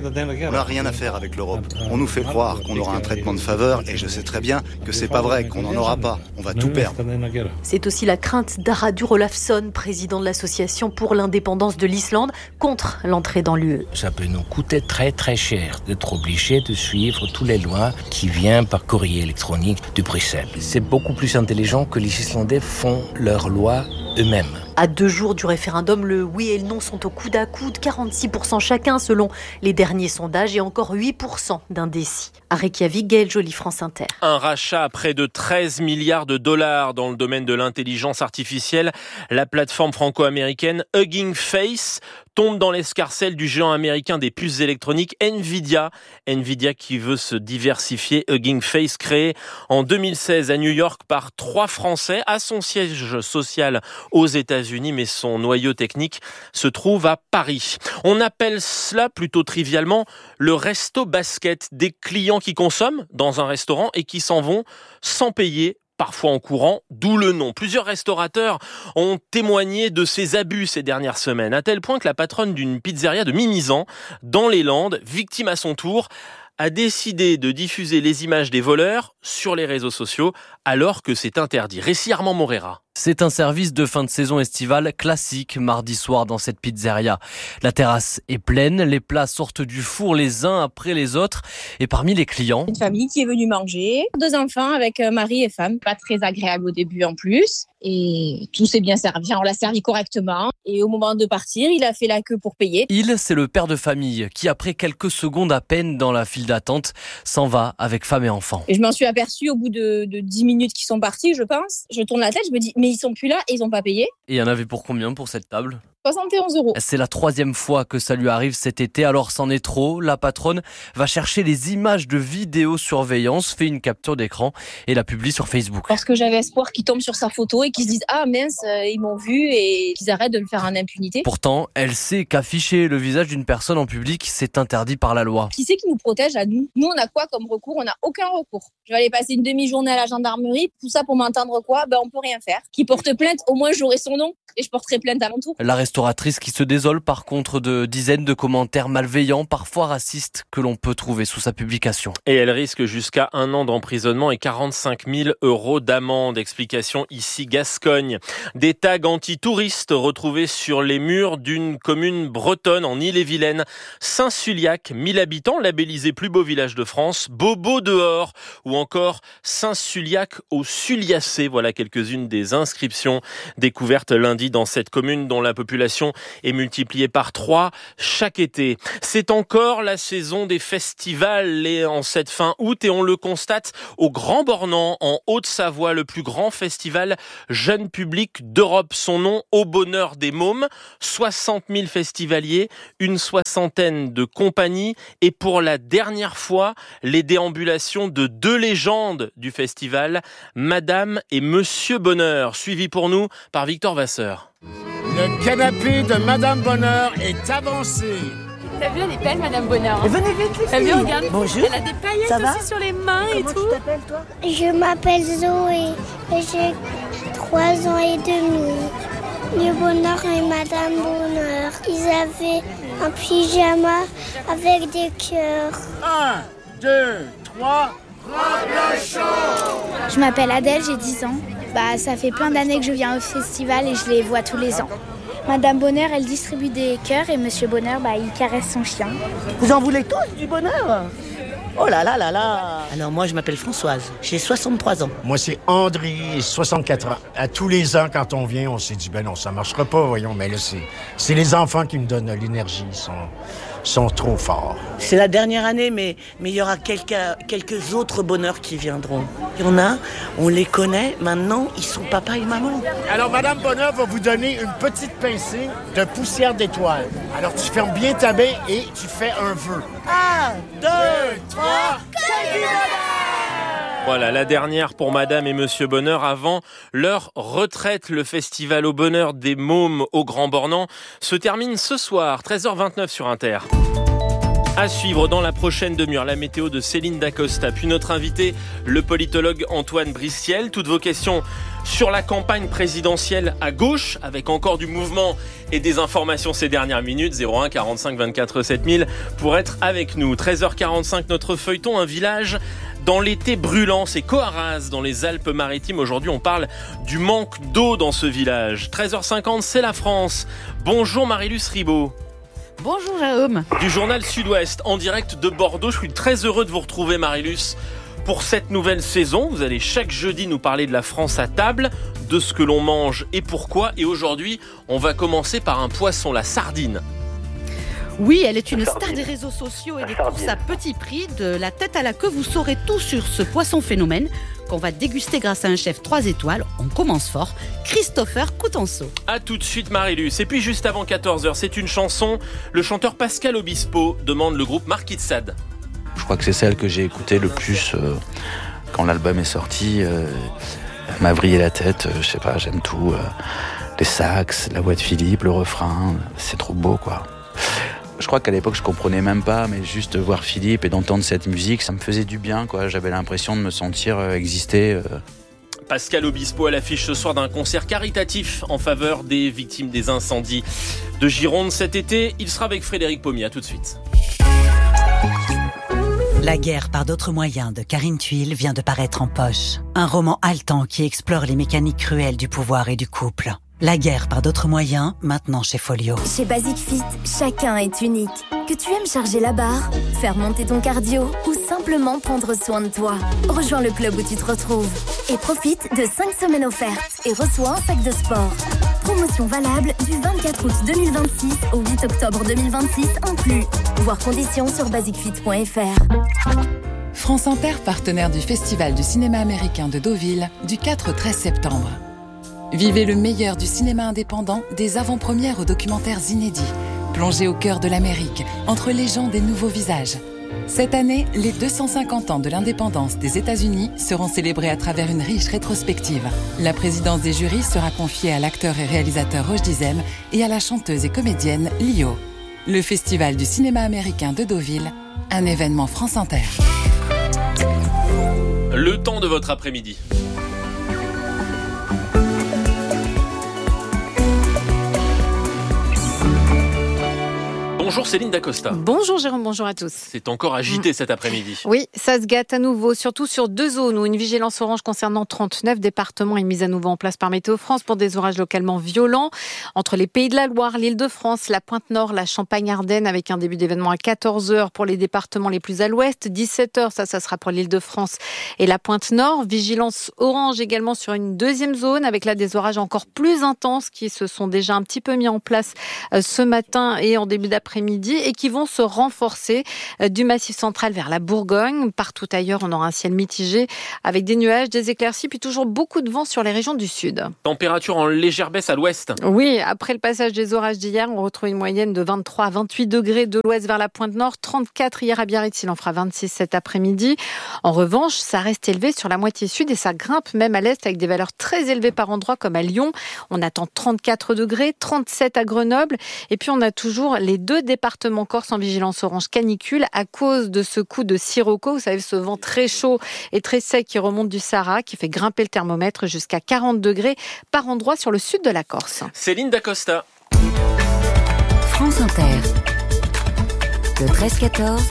On n'a rien à faire avec l'Europe. On nous fait croire qu'on aura un traitement de faveur et je sais très bien que c'est pas vrai, qu'on n'en aura pas. On va tout perdre. C'est aussi la crainte d'Aradur Olafsson, président de l'association pour l'indépendance de l'Islande, contre l'entrée dans l'U E. Ça peut nous coûter très très cher d'être obligé de suivre toutes les lois qui viennent par courrier électronique de Bruxelles. C'est beaucoup plus intelligent que les Islandais font leurs lois eux-mêmes. À deux jours du référendum, le oui et le non sont au coude à coude, quarante-six pour cent chacun selon les derniers sondages et encore huit pour cent d'indécis. À Reykjavik, Gaël Joly, France Inter. Un rachat à près de treize milliards de dollars dans le domaine de l'intelligence artificielle. La plateforme franco-américaine Hugging Face tombe dans l'escarcelle du géant américain des puces électroniques Nvidia. Nvidia qui veut se diversifier. Hugging Face, créé en deux mille seize à New York par trois Français, a son siège social aux États-Unis, mais son noyau technique se trouve à Paris. On appelle cela plutôt trivialement le resto basket, des clients qui consomment dans un restaurant et qui s'en vont sans payer, parfois en courant, d'où le nom. Plusieurs restaurateurs ont témoigné de ces abus ces dernières semaines, à tel point que la patronne d'une pizzeria de Mimizan, dans les Landes, victime à son tour, a décidé de diffuser les images des voleurs sur les réseaux sociaux alors que c'est interdit. Récit Armand Morera. C'est un service de fin de saison estivale classique mardi soir dans cette pizzeria. La terrasse est pleine, les plats sortent du four les uns après les autres et parmi les clients... Une famille qui est venue manger, deux enfants avec mari et femme, pas très agréable au début en plus. Et tout s'est bien servi, on l'a servi correctement. Et au moment de partir, il a fait la queue pour payer. Il, c'est le père de famille qui, après quelques secondes à peine dans la file d'attente, s'en va avec femme et enfant. Et je m'en suis aperçue au bout de, de dix minutes qu'ils sont partis, je pense. Je tourne la tête, je me dis, mais ils sont plus là et ils n'ont pas payé. Et il y en avait pour combien pour cette table ? soixante et onze euros. C'est la troisième fois que ça lui arrive cet été, alors c'en est trop. La patronne va chercher les images de vidéosurveillance, fait une capture d'écran et la publie sur Facebook. Parce que j'avais espoir qu'ils tombent sur sa photo et qu'ils se disent « Ah mince, ils m'ont vu » et qu'ils arrêtent de le faire en impunité. Pourtant, elle sait qu'afficher le visage d'une personne en public, c'est interdit par la loi. Qui c'est qui nous protège à nous ? Nous, on a quoi comme recours ? On n'a aucun recours. Je vais aller passer une demi-journée à la gendarmerie. Tout ça pour m'entendre quoi ? Ben, on peut rien faire. Qui porte plainte, au moins j'aurai son nom et je porterai plainte à mon tour. La restauratrice qui se désole par contre de dizaines de commentaires malveillants, parfois racistes, que l'on peut trouver sous sa publication. Et elle risque jusqu'à un an d'emprisonnement et quarante-cinq mille euros d'amende. Explication ici Gascogne. Des tags anti-touristes retrouvés sur les murs d'une commune bretonne en Ille-et-Vilaine. Saint-Suliac, mille habitants, labellisé plus beau village de France, Bobo dehors, ou encore Saint-Suliac au Suliacé. Voilà quelques-unes des inscriptions découvertes lundi dans cette commune dont la population population est multipliée par trois chaque été. C'est encore la saison des festivals en cette fin août et on le constate au Grand Bornand en Haute-Savoie, le plus grand festival jeune public d'Europe. Son nom, Au Bonheur des Mômes. soixante mille festivaliers, une soixantaine de compagnies et pour la dernière fois, les déambulations de deux légendes du festival, Madame et Monsieur Bonheur, suivi pour nous par Victor Vasseur. Le canapé de Madame Bonheur est avancé. T'as vu, elle est belle, Madame Bonheur. Hein. Venez vite, les filles. T'as vu, regarde. Bonjour. Elle a des paillettes Ça va aussi sur les mains. Comment et tout. Tu t'appelles, toi? Je m'appelle Zoé et j'ai trois ans et demi. Le Bonheur et Madame Bonheur, ils avaient un pyjama avec des cœurs. Un, deux, trois, Je m'appelle Adèle, j'ai dix ans. Bah, ça fait plein d'années que je viens au festival et je les vois tous les ans. Madame Bonheur, elle distribue des cœurs et Monsieur Bonheur, bah, il caresse son chien. Vous en voulez tous du bonheur? Oh là là là là. Alors moi je m'appelle Françoise, j'ai soixante-trois ans. Moi c'est André, soixante-quatre ans. À tous les ans quand on vient, on s'est dit ben non, ça marchera pas, voyons, mais là c'est, c'est les enfants qui me donnent l'énergie, ils sont, sont trop forts. C'est la dernière année, mais mais il y aura quelques, quelques autres bonheurs qui viendront. Il y en a, on les connaît, maintenant ils sont papa et maman. Alors Madame Bonheur va vous donner une petite pincée de poussière d'étoile. Alors tu fermes bien ta baie et tu fais un vœu. Un, deux, trois. Voilà, la dernière pour Madame et Monsieur Bonheur avant leur retraite. Le festival Au Bonheur des Mômes au Grand Bornand se termine ce soir, treize heures vingt-neuf sur Inter. À suivre dans la prochaine demi-heure, la météo de Céline Dacosta. Puis notre invité, le politologue Antoine Bristiel. Toutes vos questions sur la campagne présidentielle à gauche, avec encore du mouvement et des informations ces dernières minutes. zéro un quarante-cinq vingt-quatre sept mille pour être avec nous. treize heures quarante-cinq, notre feuilleton, un village dans l'été brûlant. C'est Coarraze, dans les Alpes-Maritimes. Aujourd'hui, on parle du manque d'eau dans ce village. treize heures cinquante, c'est la France. Bonjour Marie-Luce Ribaud. Bonjour Jérôme. Du journal Sud-Ouest, en direct de Bordeaux. Je suis très heureux de vous retrouver Marie-Luce pour cette nouvelle saison. Vous allez chaque jeudi nous parler de la France à table, de ce que l'on mange et pourquoi. Et aujourd'hui, on va commencer par un poisson, la sardine. Oui, elle est une star des réseaux sociaux et des courses à petit prix. De la tête à la queue, vous saurez tout sur ce poisson phénomène qu'on va déguster grâce à un chef trois étoiles. On commence fort, Christopher Coutenceau. A tout de suite Marie-Luce. Et puis juste avant quatorze heures, c'est une chanson. Le chanteur Pascal Obispo demande le groupe Marquis de Sade. Je crois que c'est celle que j'ai écoutée le plus euh, quand l'album est sorti. Euh, elle m'a vrillé la tête, euh, je sais pas, j'aime tout. Euh, les sax, la voix de Philippe, le refrain, c'est trop beau quoi. Je crois qu'à l'époque je comprenais même pas, mais juste voir Philippe et d'entendre cette musique, ça me faisait du bien quoi. J'avais l'impression de me sentir euh, exister. Euh. Pascal Obispo à l'affiche ce soir d'un concert caritatif en faveur des victimes des incendies de Gironde cet été. Il sera avec Frédéric Pommier, à tout de suite. La guerre par d'autres moyens de Karine Thuil vient de paraître en poche. Un roman haletant qui explore les mécaniques cruelles du pouvoir et du couple. La guerre par d'autres moyens, maintenant chez Folio. Chez Basic Fit, chacun est unique. Que tu aimes charger la barre, faire monter ton cardio ou simplement prendre soin de toi. Rejoins le club où tu te retrouves. Et profite de cinq semaines offertes et reçois un sac de sport. Promotion valable du vingt-quatre août deux mille vingt-six au huit octobre deux mille vingt-six inclus. Voir conditions sur basic fit point f r. France Inter, partenaire du Festival du cinéma américain de Deauville, du quatre au treize septembre. Vivez le meilleur du cinéma indépendant, des avant-premières aux documentaires inédits. Plongez au cœur de l'Amérique, entre légendes et nouveaux visages. Cette année, les deux cent cinquante ans de l'indépendance des États-Unis seront célébrés à travers une riche rétrospective. La présidence des jurys sera confiée à l'acteur et réalisateur Roch Dizem et à la chanteuse et comédienne Lio. Le Festival du cinéma américain de Deauville, un événement France Inter. Le temps de votre après-midi. Bonjour Bonjour Céline Dacosta. Bonjour Jérôme, bonjour à tous. C'est encore agité mmh. cet après-midi. Oui, ça se gâte à nouveau, surtout sur deux zones où une vigilance orange concernant trente-neuf départements est mise à nouveau en place par Météo France pour des orages localement violents. Entre les Pays de la Loire, l'Île-de-France, la Pointe-Nord, la Champagne-Ardenne, avec un début d'événement à quatorze heures pour les départements les plus à l'ouest, dix-sept heures, ça, ça sera pour l'Île-de-France et la Pointe-Nord. Vigilance orange également sur une deuxième zone, avec là des orages encore plus intenses qui se sont déjà un petit peu mis en place ce matin et en début d'après-midi et qui vont se renforcer du Massif central vers la Bourgogne. Partout ailleurs, on aura un ciel mitigé avec des nuages, des éclaircies, puis toujours beaucoup de vent sur les régions du sud. Température en légère baisse à l'ouest. Oui, après le passage des orages d'hier, on retrouve une moyenne de vingt-trois à vingt-huit degrés de l'ouest vers la pointe nord, trente-quatre hier à Biarritz, il en fera vingt-six cet après-midi. En revanche, ça reste élevé sur la moitié sud et ça grimpe même à l'est avec des valeurs très élevées par endroits comme à Lyon. On attend trente-quatre degrés, trente-sept à Grenoble et puis on a toujours les deux départements corse en vigilance orange canicule à cause de ce coup de sirocco. Vous savez, ce vent très chaud et très sec qui remonte du Sahara, qui fait grimper le thermomètre jusqu'à quarante degrés par endroit sur le sud de la Corse. Céline Dacosta. France Inter. Le treize quatorze.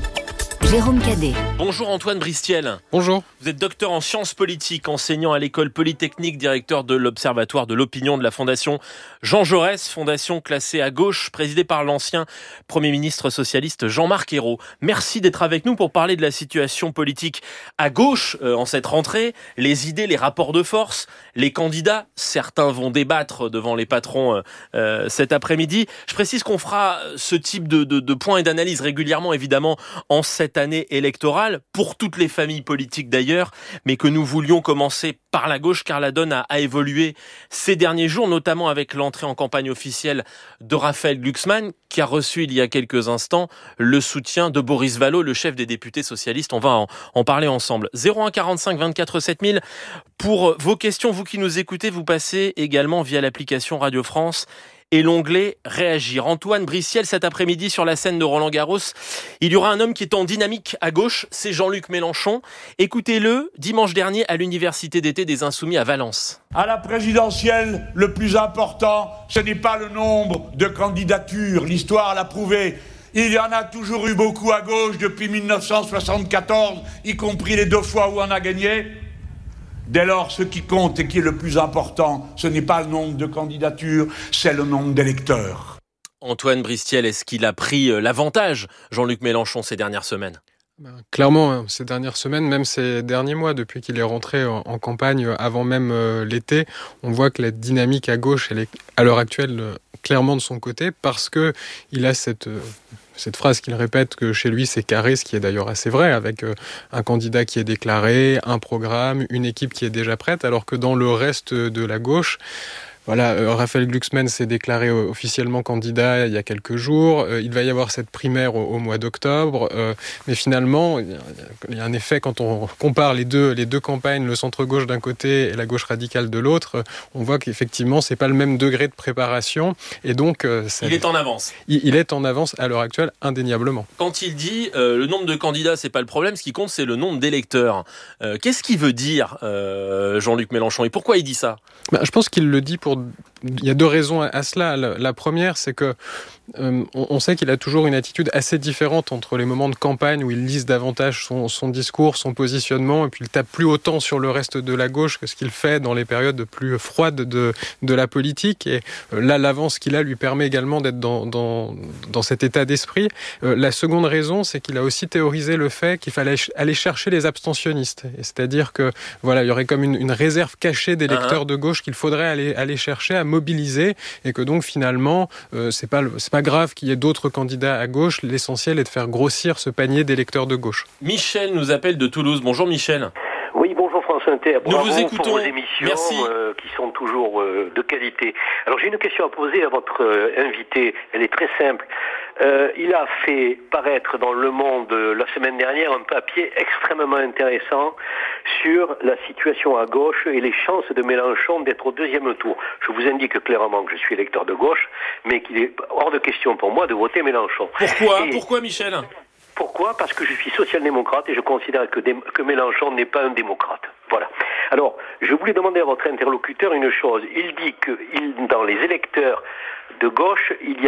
Jérôme Cadet. Bonjour Antoine Bristiel. Bonjour. Vous êtes docteur en sciences politiques, enseignant à l'école polytechnique, directeur de l'Observatoire de l'opinion de la Fondation Jean Jaurès, fondation classée à gauche, présidée par l'ancien Premier ministre socialiste Jean-Marc Ayrault. Merci d'être avec nous pour parler de la situation politique à gauche euh, en cette rentrée, les idées, les rapports de force, les candidats. Certains vont débattre devant les patrons euh, cet après-midi. Je précise qu'on fera ce type de, de, de points et d'analyse régulièrement, évidemment, en cette année électorale, pour toutes les familles politiques d'ailleurs, mais que nous voulions commencer par la gauche, car la donne a, a évolué ces derniers jours, notamment avec l'entrée en campagne officielle de Raphaël Glucksmann, qui a reçu il y a quelques instants le soutien de Boris Vallaud, le chef des députés socialistes. On va en, en parler ensemble. zéro un quarante-cinq vingt-quatre sept mille pour vos questions. Vous qui nous écoutez, vous passez également via l'application Radio France et l'onglet Réagir. Antoine Bristiel, cet après-midi sur la scène de Roland-Garros, il y aura un homme qui est en dynamique à gauche, c'est Jean-Luc Mélenchon. Écoutez-le dimanche dernier à l'université d'été des Insoumis à Valence. À la présidentielle, le plus important, ce n'est pas le nombre de candidatures, l'histoire l'a prouvé. Il y en a toujours eu beaucoup à gauche depuis mille neuf cent soixante-quatorze, y compris les deux fois où on a gagné. Dès lors, ce qui compte et qui est le plus important, ce n'est pas le nombre de candidatures, c'est le nombre d'électeurs. Antoine Bristiel, est-ce qu'il a pris l'avantage, Jean-Luc Mélenchon, ces dernières semaines ? Ben, clairement, ces dernières semaines, même ces derniers mois, depuis qu'il est rentré en, en campagne, avant même euh, l'été, on voit que la dynamique à gauche, elle est à l'heure actuelle euh, clairement de son côté, parce que il a cette... Euh, Cette phrase qu'il répète que chez lui c'est carré, ce qui est d'ailleurs assez vrai, avec un candidat qui est déclaré, un programme, une équipe qui est déjà prête, alors que dans le reste de la gauche, voilà, euh, Raphaël Glucksmann s'est déclaré euh, officiellement candidat il y a quelques jours. Euh, il va y avoir cette primaire au, au mois d'octobre. Euh, mais finalement, il y, a, il y a un effet quand on compare les deux, les deux campagnes, le centre-gauche d'un côté et la gauche radicale de l'autre. Euh, on voit qu'effectivement, c'est pas le même degré de préparation. Et donc, euh, ça, il est en avance. Il, il est en avance à l'heure actuelle, indéniablement. Quand il dit euh, le nombre de candidats, c'est pas le problème. Ce qui compte, c'est le nombre d'électeurs. Euh, qu'est-ce qu'il veut dire, euh, Jean-Luc Mélenchon, et pourquoi il dit ça ? Ben, je pense qu'il le dit pour... Il y a deux raisons à cela. La première, c'est que euh, on sait qu'il a toujours une attitude assez différente entre les moments de campagne où il lise davantage son, son discours, son positionnement, et puis il tape plus autant sur le reste de la gauche que ce qu'il fait dans les périodes plus froides de, de la politique. Et euh, là, l'avance qu'il a lui permet également d'être dans, dans, dans cet état d'esprit. Euh, la seconde raison, c'est qu'il a aussi théorisé le fait qu'il fallait aller chercher les abstentionnistes. Et c'est-à-dire que voilà, il y aurait comme une, une réserve cachée d'électeurs de gauche qu'il faudrait aller, aller chercher à mobiliser, et que donc finalement, euh, c'est pas, c'est pas grave qu'il y ait d'autres candidats à gauche. L'essentiel est de faire grossir ce panier d'électeurs de gauche. Michel nous appelle de Toulouse. Bonjour Michel. Oui, bonjour France Inter. Nous vous écoutons. Pour vos émissions Merci. Euh, qui sont toujours euh, de qualité. Alors j'ai une question à poser à votre euh, invité. Elle est très simple. Euh, il a fait paraître dans Le Monde euh, la semaine dernière un papier extrêmement intéressant sur la situation à gauche et les chances de Mélenchon d'être au deuxième tour. Je vous indique clairement que je suis électeur de gauche, mais qu'il est hors de question pour moi de voter Mélenchon. Pourquoi et Pourquoi Michel Pourquoi ? Parce que je suis social-démocrate et je considère que, dé- que Mélenchon n'est pas un démocrate. Voilà. Alors, je voulais demander à votre interlocuteur une chose. Il dit que il, dans les électeurs de gauche, il y a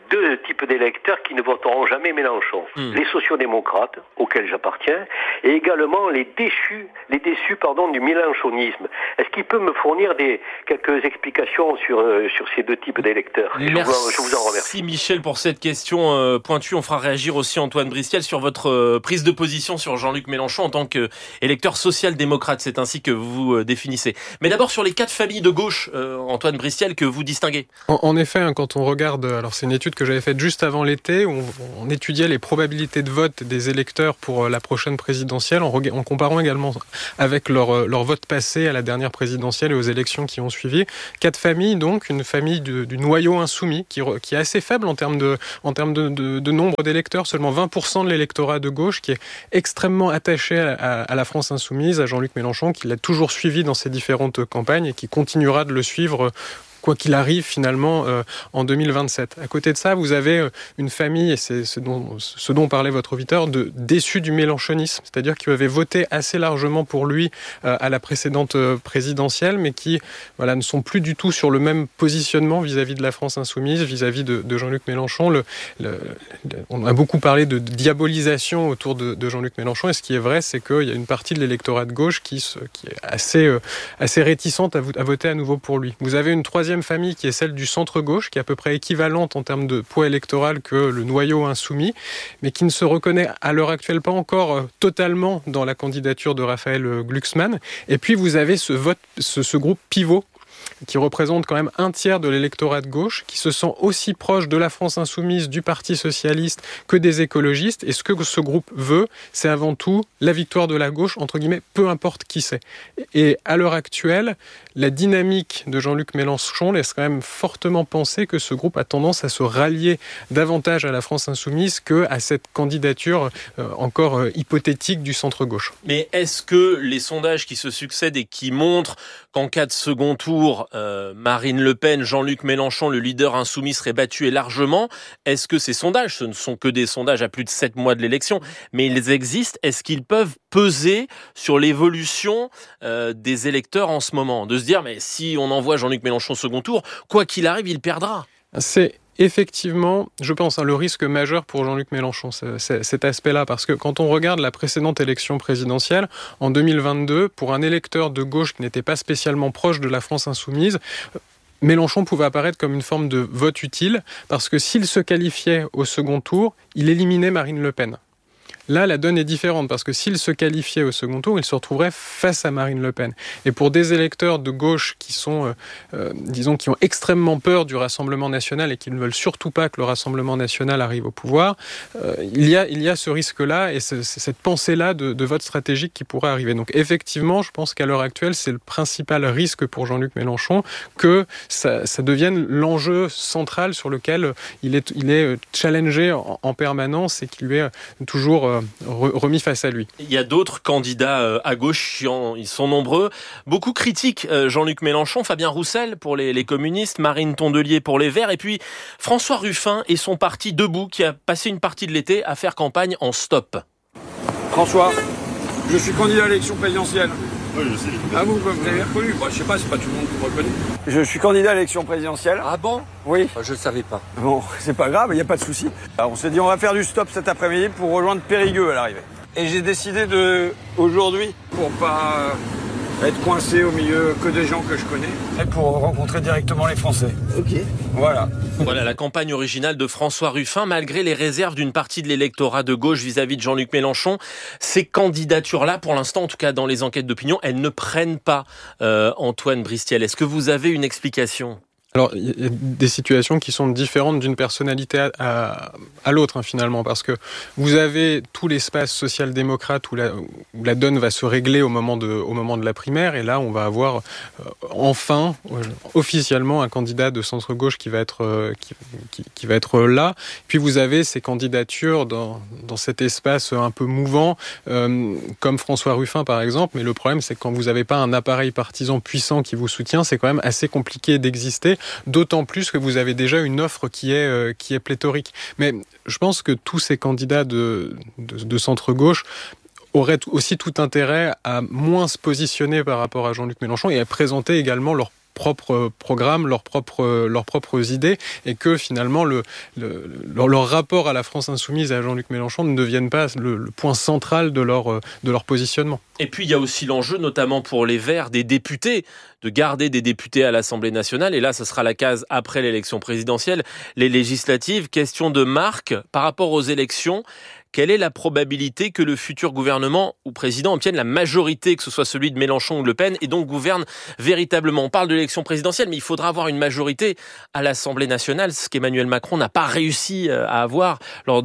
deux types d'électeurs qui ne voteront jamais Mélenchon. Mmh. Les sociodémocrates, auxquels j'appartiens, et également les déchus, les déçus pardon, du mélenchonisme. Est-ce qu'il peut me fournir des, quelques explications sur, euh, sur ces deux types d'électeurs? Merci, je vous, je vous en remercie. Michel, pour cette question euh, pointue. On fera réagir aussi Antoine Bristiel sur votre euh, prise de position sur Jean-Luc Mélenchon en tant qu'électeur social-démocrate. C'est ainsi que vous euh, définissez. Mais d'abord sur les quatre familles de gauche, euh, Antoine Bristiel, que vous distinguez. En, en effet, hein, quand on regarde, alors c'est une étude que j'avais faite juste avant l'été, où on, on étudiait les probabilités de vote des électeurs pour la prochaine présidentielle, en, reg- en comparant également avec leur, leur vote passé à la dernière présidentielle et aux élections qui ont suivi. Quatre familles, donc, une famille de, du noyau insoumis, qui, qui est assez faible en termes, de, en termes de, de, de nombre d'électeurs, seulement vingt pour cent de l'électorat de gauche, qui est extrêmement attaché à, à, à la France insoumise, à Jean-Luc Mélenchon, qui l'a toujours suivi dans ses différentes campagnes et qui continuera de le suivre quoi qu'il arrive finalement euh, en deux mille vingt-sept. À côté de ça, vous avez euh, une famille, et c'est ce dont, ce dont parlait votre auditeur, de déçus du mélenchonisme, c'est-à-dire qui avaient voté assez largement pour lui euh, à la précédente euh, présidentielle, mais qui voilà, ne sont plus du tout sur le même positionnement vis-à-vis de la France insoumise, vis-à-vis de, de Jean-Luc Mélenchon. Le, le, le, on a beaucoup parlé de diabolisation autour de, de Jean-Luc Mélenchon, et ce qui est vrai, c'est qu'il y a une partie de l'électorat de gauche qui, se, qui est assez, euh, assez réticente à, à voter à nouveau pour lui. Vous avez une troisième famille qui est celle du centre-gauche, qui est à peu près équivalente en termes de poids électoral que le noyau insoumis, mais qui ne se reconnaît à l'heure actuelle pas encore totalement dans la candidature de Raphaël Glucksmann. Et puis vous avez ce vote, ce, ce groupe pivot, qui représente quand même un tiers de l'électorat de gauche, qui se sent aussi proche de la France insoumise, du Parti socialiste, que des écologistes. Et ce que ce groupe veut, c'est avant tout la victoire de la gauche, entre guillemets, peu importe qui c'est. Et à l'heure actuelle, la dynamique de Jean-Luc Mélenchon laisse quand même fortement penser que ce groupe a tendance à se rallier davantage à la France insoumise qu'à cette candidature euh, encore euh, hypothétique du centre-gauche. Mais est-ce que les sondages qui se succèdent et qui montrent qu'en cas de second tour, euh, Marine Le Pen, Jean-Luc Mélenchon, le leader insoumis, serait battu et largement, est-ce que ces sondages, ce ne sont que des sondages à plus de sept mois de l'élection, mais ils existent, est-ce qu'ils peuvent peser sur l'évolution euh, des électeurs en ce moment? De se dire, mais si on envoie Jean-Luc Mélenchon au second tour, quoi qu'il arrive, il perdra. C'est effectivement, je pense, hein, le risque majeur pour Jean-Luc Mélenchon, c'est, c'est, cet aspect-là, parce que quand on regarde la précédente élection présidentielle, en deux mille vingt-deux, pour un électeur de gauche qui n'était pas spécialement proche de la France insoumise, Mélenchon pouvait apparaître comme une forme de vote utile, parce que s'il se qualifiait au second tour, il éliminait Marine Le Pen. Là, la donne est différente, parce que s'il se qualifiait au second tour, il se retrouverait face à Marine Le Pen. Et pour des électeurs de gauche qui sont, euh, euh, disons, qui ont extrêmement peur du Rassemblement national et qui ne veulent surtout pas que le Rassemblement national arrive au pouvoir, euh, il y a, il y a ce risque-là et ce, c'est cette pensée-là de, de vote stratégique qui pourrait arriver. Donc effectivement, je pense qu'à l'heure actuelle, c'est le principal risque pour Jean-Luc Mélenchon que ça, ça devienne l'enjeu central sur lequel il est, il est challengé en, en permanence et qui lui est toujours euh, remis face à lui. Il y a d'autres candidats à gauche, ils sont nombreux. Beaucoup critiquent Jean-Luc Mélenchon, Fabien Roussel pour les, les communistes, Marine Tondelier pour les Verts, et puis François Ruffin et son parti Debout qui a passé une partie de l'été à faire campagne en stop. François, je suis candidat à l'élection présidentielle. Oui, je sais. Ah, vous, vous avez reconnu? Bah, je sais pas, c'est pas tout le monde qui me reconnaît. Je suis candidat à l'élection présidentielle. Ah bon? Oui. Je ne savais pas. Bon, c'est pas grave, il n'y a pas de souci. Alors, on s'est dit, on va faire du stop cet après-midi pour rejoindre Périgueux à l'arrivée. Et j'ai décidé de, aujourd'hui, pour pas être coincé au milieu que des gens que je connais, et pour rencontrer directement les Français. Ok. Voilà. Voilà la campagne originale de François Ruffin, malgré les réserves d'une partie de l'électorat de gauche vis-à-vis de Jean-Luc Mélenchon. Ces candidatures-là, pour l'instant, en tout cas dans les enquêtes d'opinion, elles ne prennent pas. Euh, Antoine Bristiel, est-ce que vous avez une explication ? Alors, il y a des situations qui sont différentes d'une personnalité à, à, à l'autre, hein, finalement, parce que vous avez tout l'espace social-démocrate où la, où la donne va se régler au moment de, au moment de la primaire, et là, on va avoir euh, enfin, euh, officiellement, un candidat de centre-gauche qui va être, euh, qui, qui, qui va être là. Puis vous avez ces candidatures dans, dans cet espace un peu mouvant, euh, comme François Ruffin, par exemple, mais le problème, c'est que quand vous n'avez pas un appareil partisan puissant qui vous soutient, c'est quand même assez compliqué d'exister. D'autant plus que vous avez déjà une offre qui est, euh, qui est pléthorique. Mais je pense que tous ces candidats de, de, de centre-gauche auraient aussi tout intérêt à moins se positionner par rapport à Jean-Luc Mélenchon et à présenter également leur propres programmes, leurs propres, leurs propres idées, et que finalement le, le, leur, leur rapport à la France insoumise et à Jean-Luc Mélenchon ne devienne pas le, le point central de leur, de leur positionnement. Et puis il y a aussi l'enjeu, notamment pour les Verts, des députés, de garder des députés à l'Assemblée nationale. Et là, ce sera la case après l'élection présidentielle, les législatives. Question de Marc, par rapport aux élections, quelle est la probabilité que le futur gouvernement ou président obtienne la majorité, que ce soit celui de Mélenchon ou Le Pen, et donc gouverne véritablement? On parle de l'élection présidentielle, mais il faudra avoir une majorité à l'Assemblée nationale, ce qu'Emmanuel Macron n'a pas réussi à avoir lors,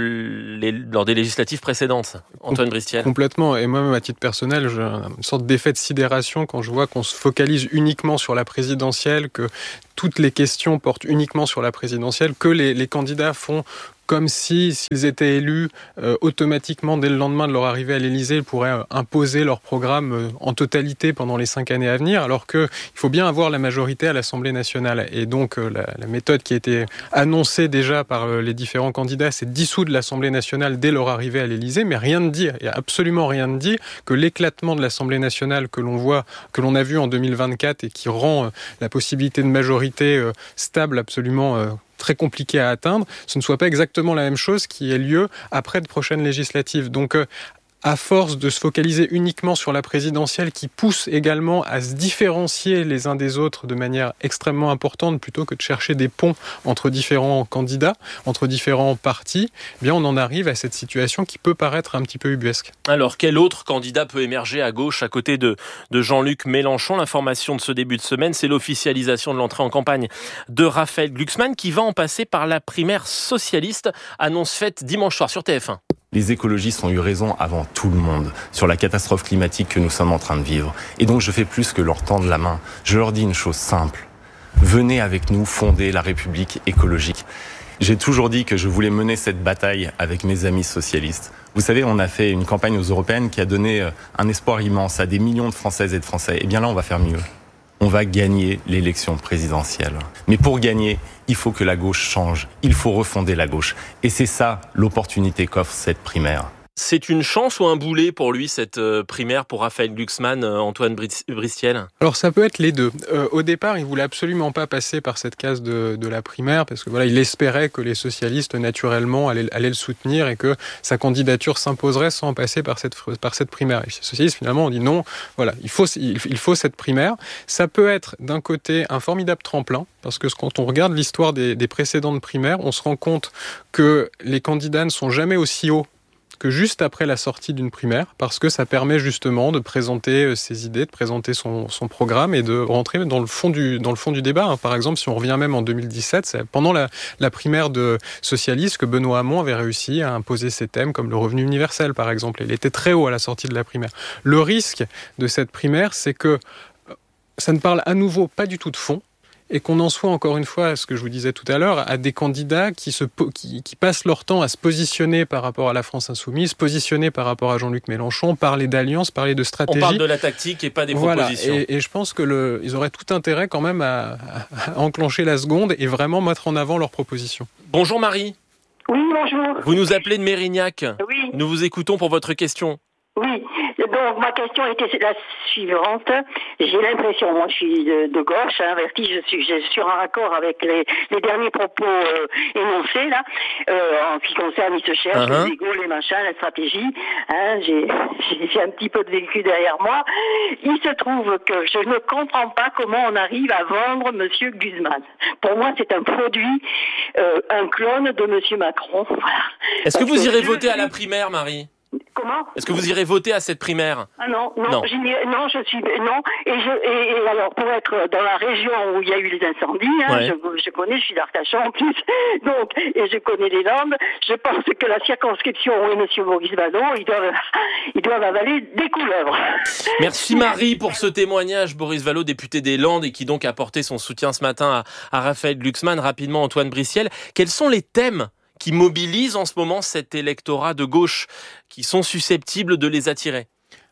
de les, lors des législatives précédentes. Antoine Bristiel. Complètement. Et moi-même, à titre personnel, j'ai une sorte d'effet de sidération quand je vois qu'on se focalise uniquement sur la présidentielle, que toutes les questions portent uniquement sur la présidentielle, que les, les candidats font comme si, s'ils étaient élus, euh, automatiquement, dès le lendemain de leur arrivée à l'Élysée, ils pourraient euh, imposer leur programme euh, en totalité pendant les cinq années à venir, alors qu'il faut bien avoir la majorité à l'Assemblée nationale. Et donc, euh, la, la méthode qui a été annoncée déjà par euh, les différents candidats, c'est de dissoudre l'Assemblée nationale dès leur arrivée à l'Élysée, mais rien de dire, il n'y a absolument rien de dit que l'éclatement de l'Assemblée nationale que l'on voit, que l'on a vu en deux mille vingt-quatre et qui rend euh, la possibilité de majorité euh, stable absolument euh, très compliqué à atteindre, ce ne soit pas exactement la même chose qui ait lieu après de prochaines législatives. Donc, euh, à force de se focaliser uniquement sur la présidentielle, qui pousse également à se différencier les uns des autres de manière extrêmement importante, plutôt que de chercher des ponts entre différents candidats, entre différents partis, eh bien on en arrive à cette situation qui peut paraître un petit peu ubuesque. Alors, quel autre candidat peut émerger à gauche à côté de, de Jean-Luc Mélenchon? L'information de ce début de semaine, c'est l'officialisation de l'entrée en campagne de Raphaël Glucksmann, qui va en passer par la primaire socialiste, annonce faite dimanche soir sur T F un. Les écologistes ont eu raison avant tout le monde sur la catastrophe climatique que nous sommes en train de vivre. Et donc je fais plus que leur tendre la main. Je leur dis une chose simple. Venez avec nous fonder la République écologique. J'ai toujours dit que je voulais mener cette bataille avec mes amis socialistes. Vous savez, on a fait une campagne aux européennes qui a donné un espoir immense à des millions de Françaises et de Français. Eh bien là, on va faire mieux. On va gagner l'élection présidentielle. Mais pour gagner, il faut que la gauche change. Il faut refonder la gauche. Et c'est ça l'opportunité qu'offre cette primaire. C'est une chance ou un boulet pour lui, cette euh, primaire pour Raphaël Glucksmann, euh, Antoine Bristiel? Alors ça peut être les deux. Euh, au départ, il voulait absolument pas passer par cette case de, de la primaire, parce que voilà, il espérait que les socialistes naturellement allaient, allaient le soutenir et que sa candidature s'imposerait sans passer par cette, par cette primaire. Et les socialistes finalement ont dit non, voilà, il faut, il, il faut cette primaire. Ça peut être d'un côté un formidable tremplin, parce que quand on regarde l'histoire des, des précédentes primaires, on se rend compte que les candidats ne sont jamais aussi hauts que juste après la sortie d'une primaire, parce que ça permet justement de présenter ses idées, de présenter son, son programme et de rentrer dans le fond du, dans le fond du débat. Par exemple, si on revient même en deux mille dix-sept, c'est pendant la, la primaire de socialistes que Benoît Hamon avait réussi à imposer ses thèmes comme le revenu universel, par exemple. Il était très haut à la sortie de la primaire. Le risque de cette primaire, c'est que ça ne parle à nouveau pas du tout de fond, et qu'on en soit, encore une fois, ce que je vous disais tout à l'heure, à des candidats qui, se, qui, qui passent leur temps à se positionner par rapport à la France insoumise, positionner par rapport à Jean-Luc Mélenchon, parler d'alliance, parler de stratégie. On parle de la tactique et pas des voilà. propositions. Et, et je pense que le, ils auraient tout intérêt quand même à, à enclencher la seconde et vraiment mettre en avant leurs propositions. Bonjour Marie. Oui, bonjour. Vous nous appelez de Mérignac. Oui. Nous vous écoutons pour votre question. Oui, donc ma question était la suivante. J'ai l'impression, moi je suis de, de gauche, hein, Vertige, je suis, je suis en raccord avec les, les derniers propos euh, énoncés là, euh, en ce qui concerne, ils se cherchent, uh-huh. les égos, les machins, la stratégie. Hein, j'ai, j'ai, j'ai un petit peu de vécu derrière moi. Il se trouve que je ne comprends pas comment on arrive à vendre Monsieur Glucksmann. Pour moi, c'est un produit, euh, un clone de Monsieur Macron. Voilà. Est-ce Parce que vous que irez je... voter à la primaire, Marie ? Comment ? Est-ce que vous irez voter à cette primaire ? Ah non, non, non. Je, non, je suis non. Et je et, et alors pour être dans la région où il y a eu les incendies, hein, ouais. je, je connais, je suis d'Arcachon en plus, donc et je connais les Landes. Je pense que la circonscription où est Monsieur Boris Vallaud, ils doivent ils doivent avaler des couleuvres. Merci Marie pour ce témoignage. Boris Vallaud, député des Landes et qui donc a apporté son soutien ce matin à, à Raphaël Glucksmann. Rapidement, Antoine Bristiel, quels sont les thèmes qui mobilisent en ce moment cet électorat de gauche, qui sont susceptibles de les attirer ?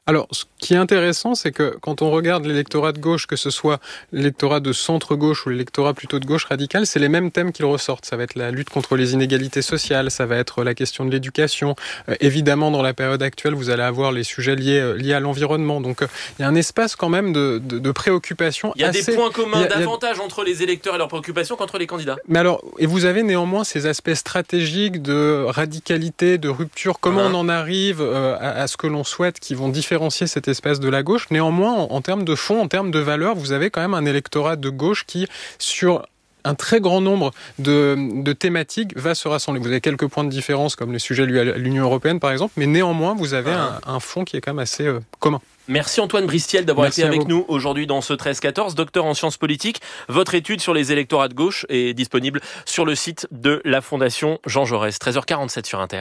Alors, ce qui est intéressant, c'est que quand on regarde l'électorat de gauche, que ce soit l'électorat de centre-gauche ou l'électorat plutôt de gauche radicale, c'est les mêmes thèmes qui ressortent. Ça va être la lutte contre les inégalités sociales, ça va être la question de l'éducation. Euh, évidemment, dans la période actuelle, vous allez avoir les sujets liés, euh, liés à l'environnement. Donc, euh, il y a un espace quand même de, de, de préoccupation. Il y a assez... des points communs, il y a, davantage il y a... entre les électeurs et leurs préoccupations qu'entre les candidats. Mais alors, et vous avez néanmoins ces aspects stratégiques de radicalité, de rupture. Comment uh-huh. on en arrive euh, à, à ce que l'on souhaite, qui vont différencier cette espèce de la gauche. Néanmoins, en, en termes de fond, en termes de valeur, vous avez quand même un électorat de gauche qui, sur un très grand nombre de, de thématiques, va se rassembler. Vous avez quelques points de différence, comme les sujets liés à l'Union européenne, par exemple, mais néanmoins, vous avez uh-huh. un, un fond qui est quand même assez euh, commun. Merci Antoine Bristiel d'avoir Merci été avec nous aujourd'hui dans ce treize quatorze. Docteur en sciences politiques, votre étude sur les électorats de gauche est disponible sur le site de la Fondation Jean Jaurès. treize heures quarante-sept sur Inter.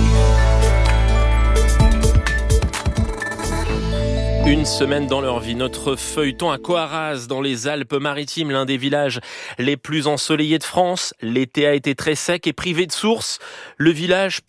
Une semaine dans leur vie, notre feuilleton à Coarraze, dans les Alpes-Maritimes, l'un des villages les plus ensoleillés de France. L'été a été très sec et privé de sources. Le village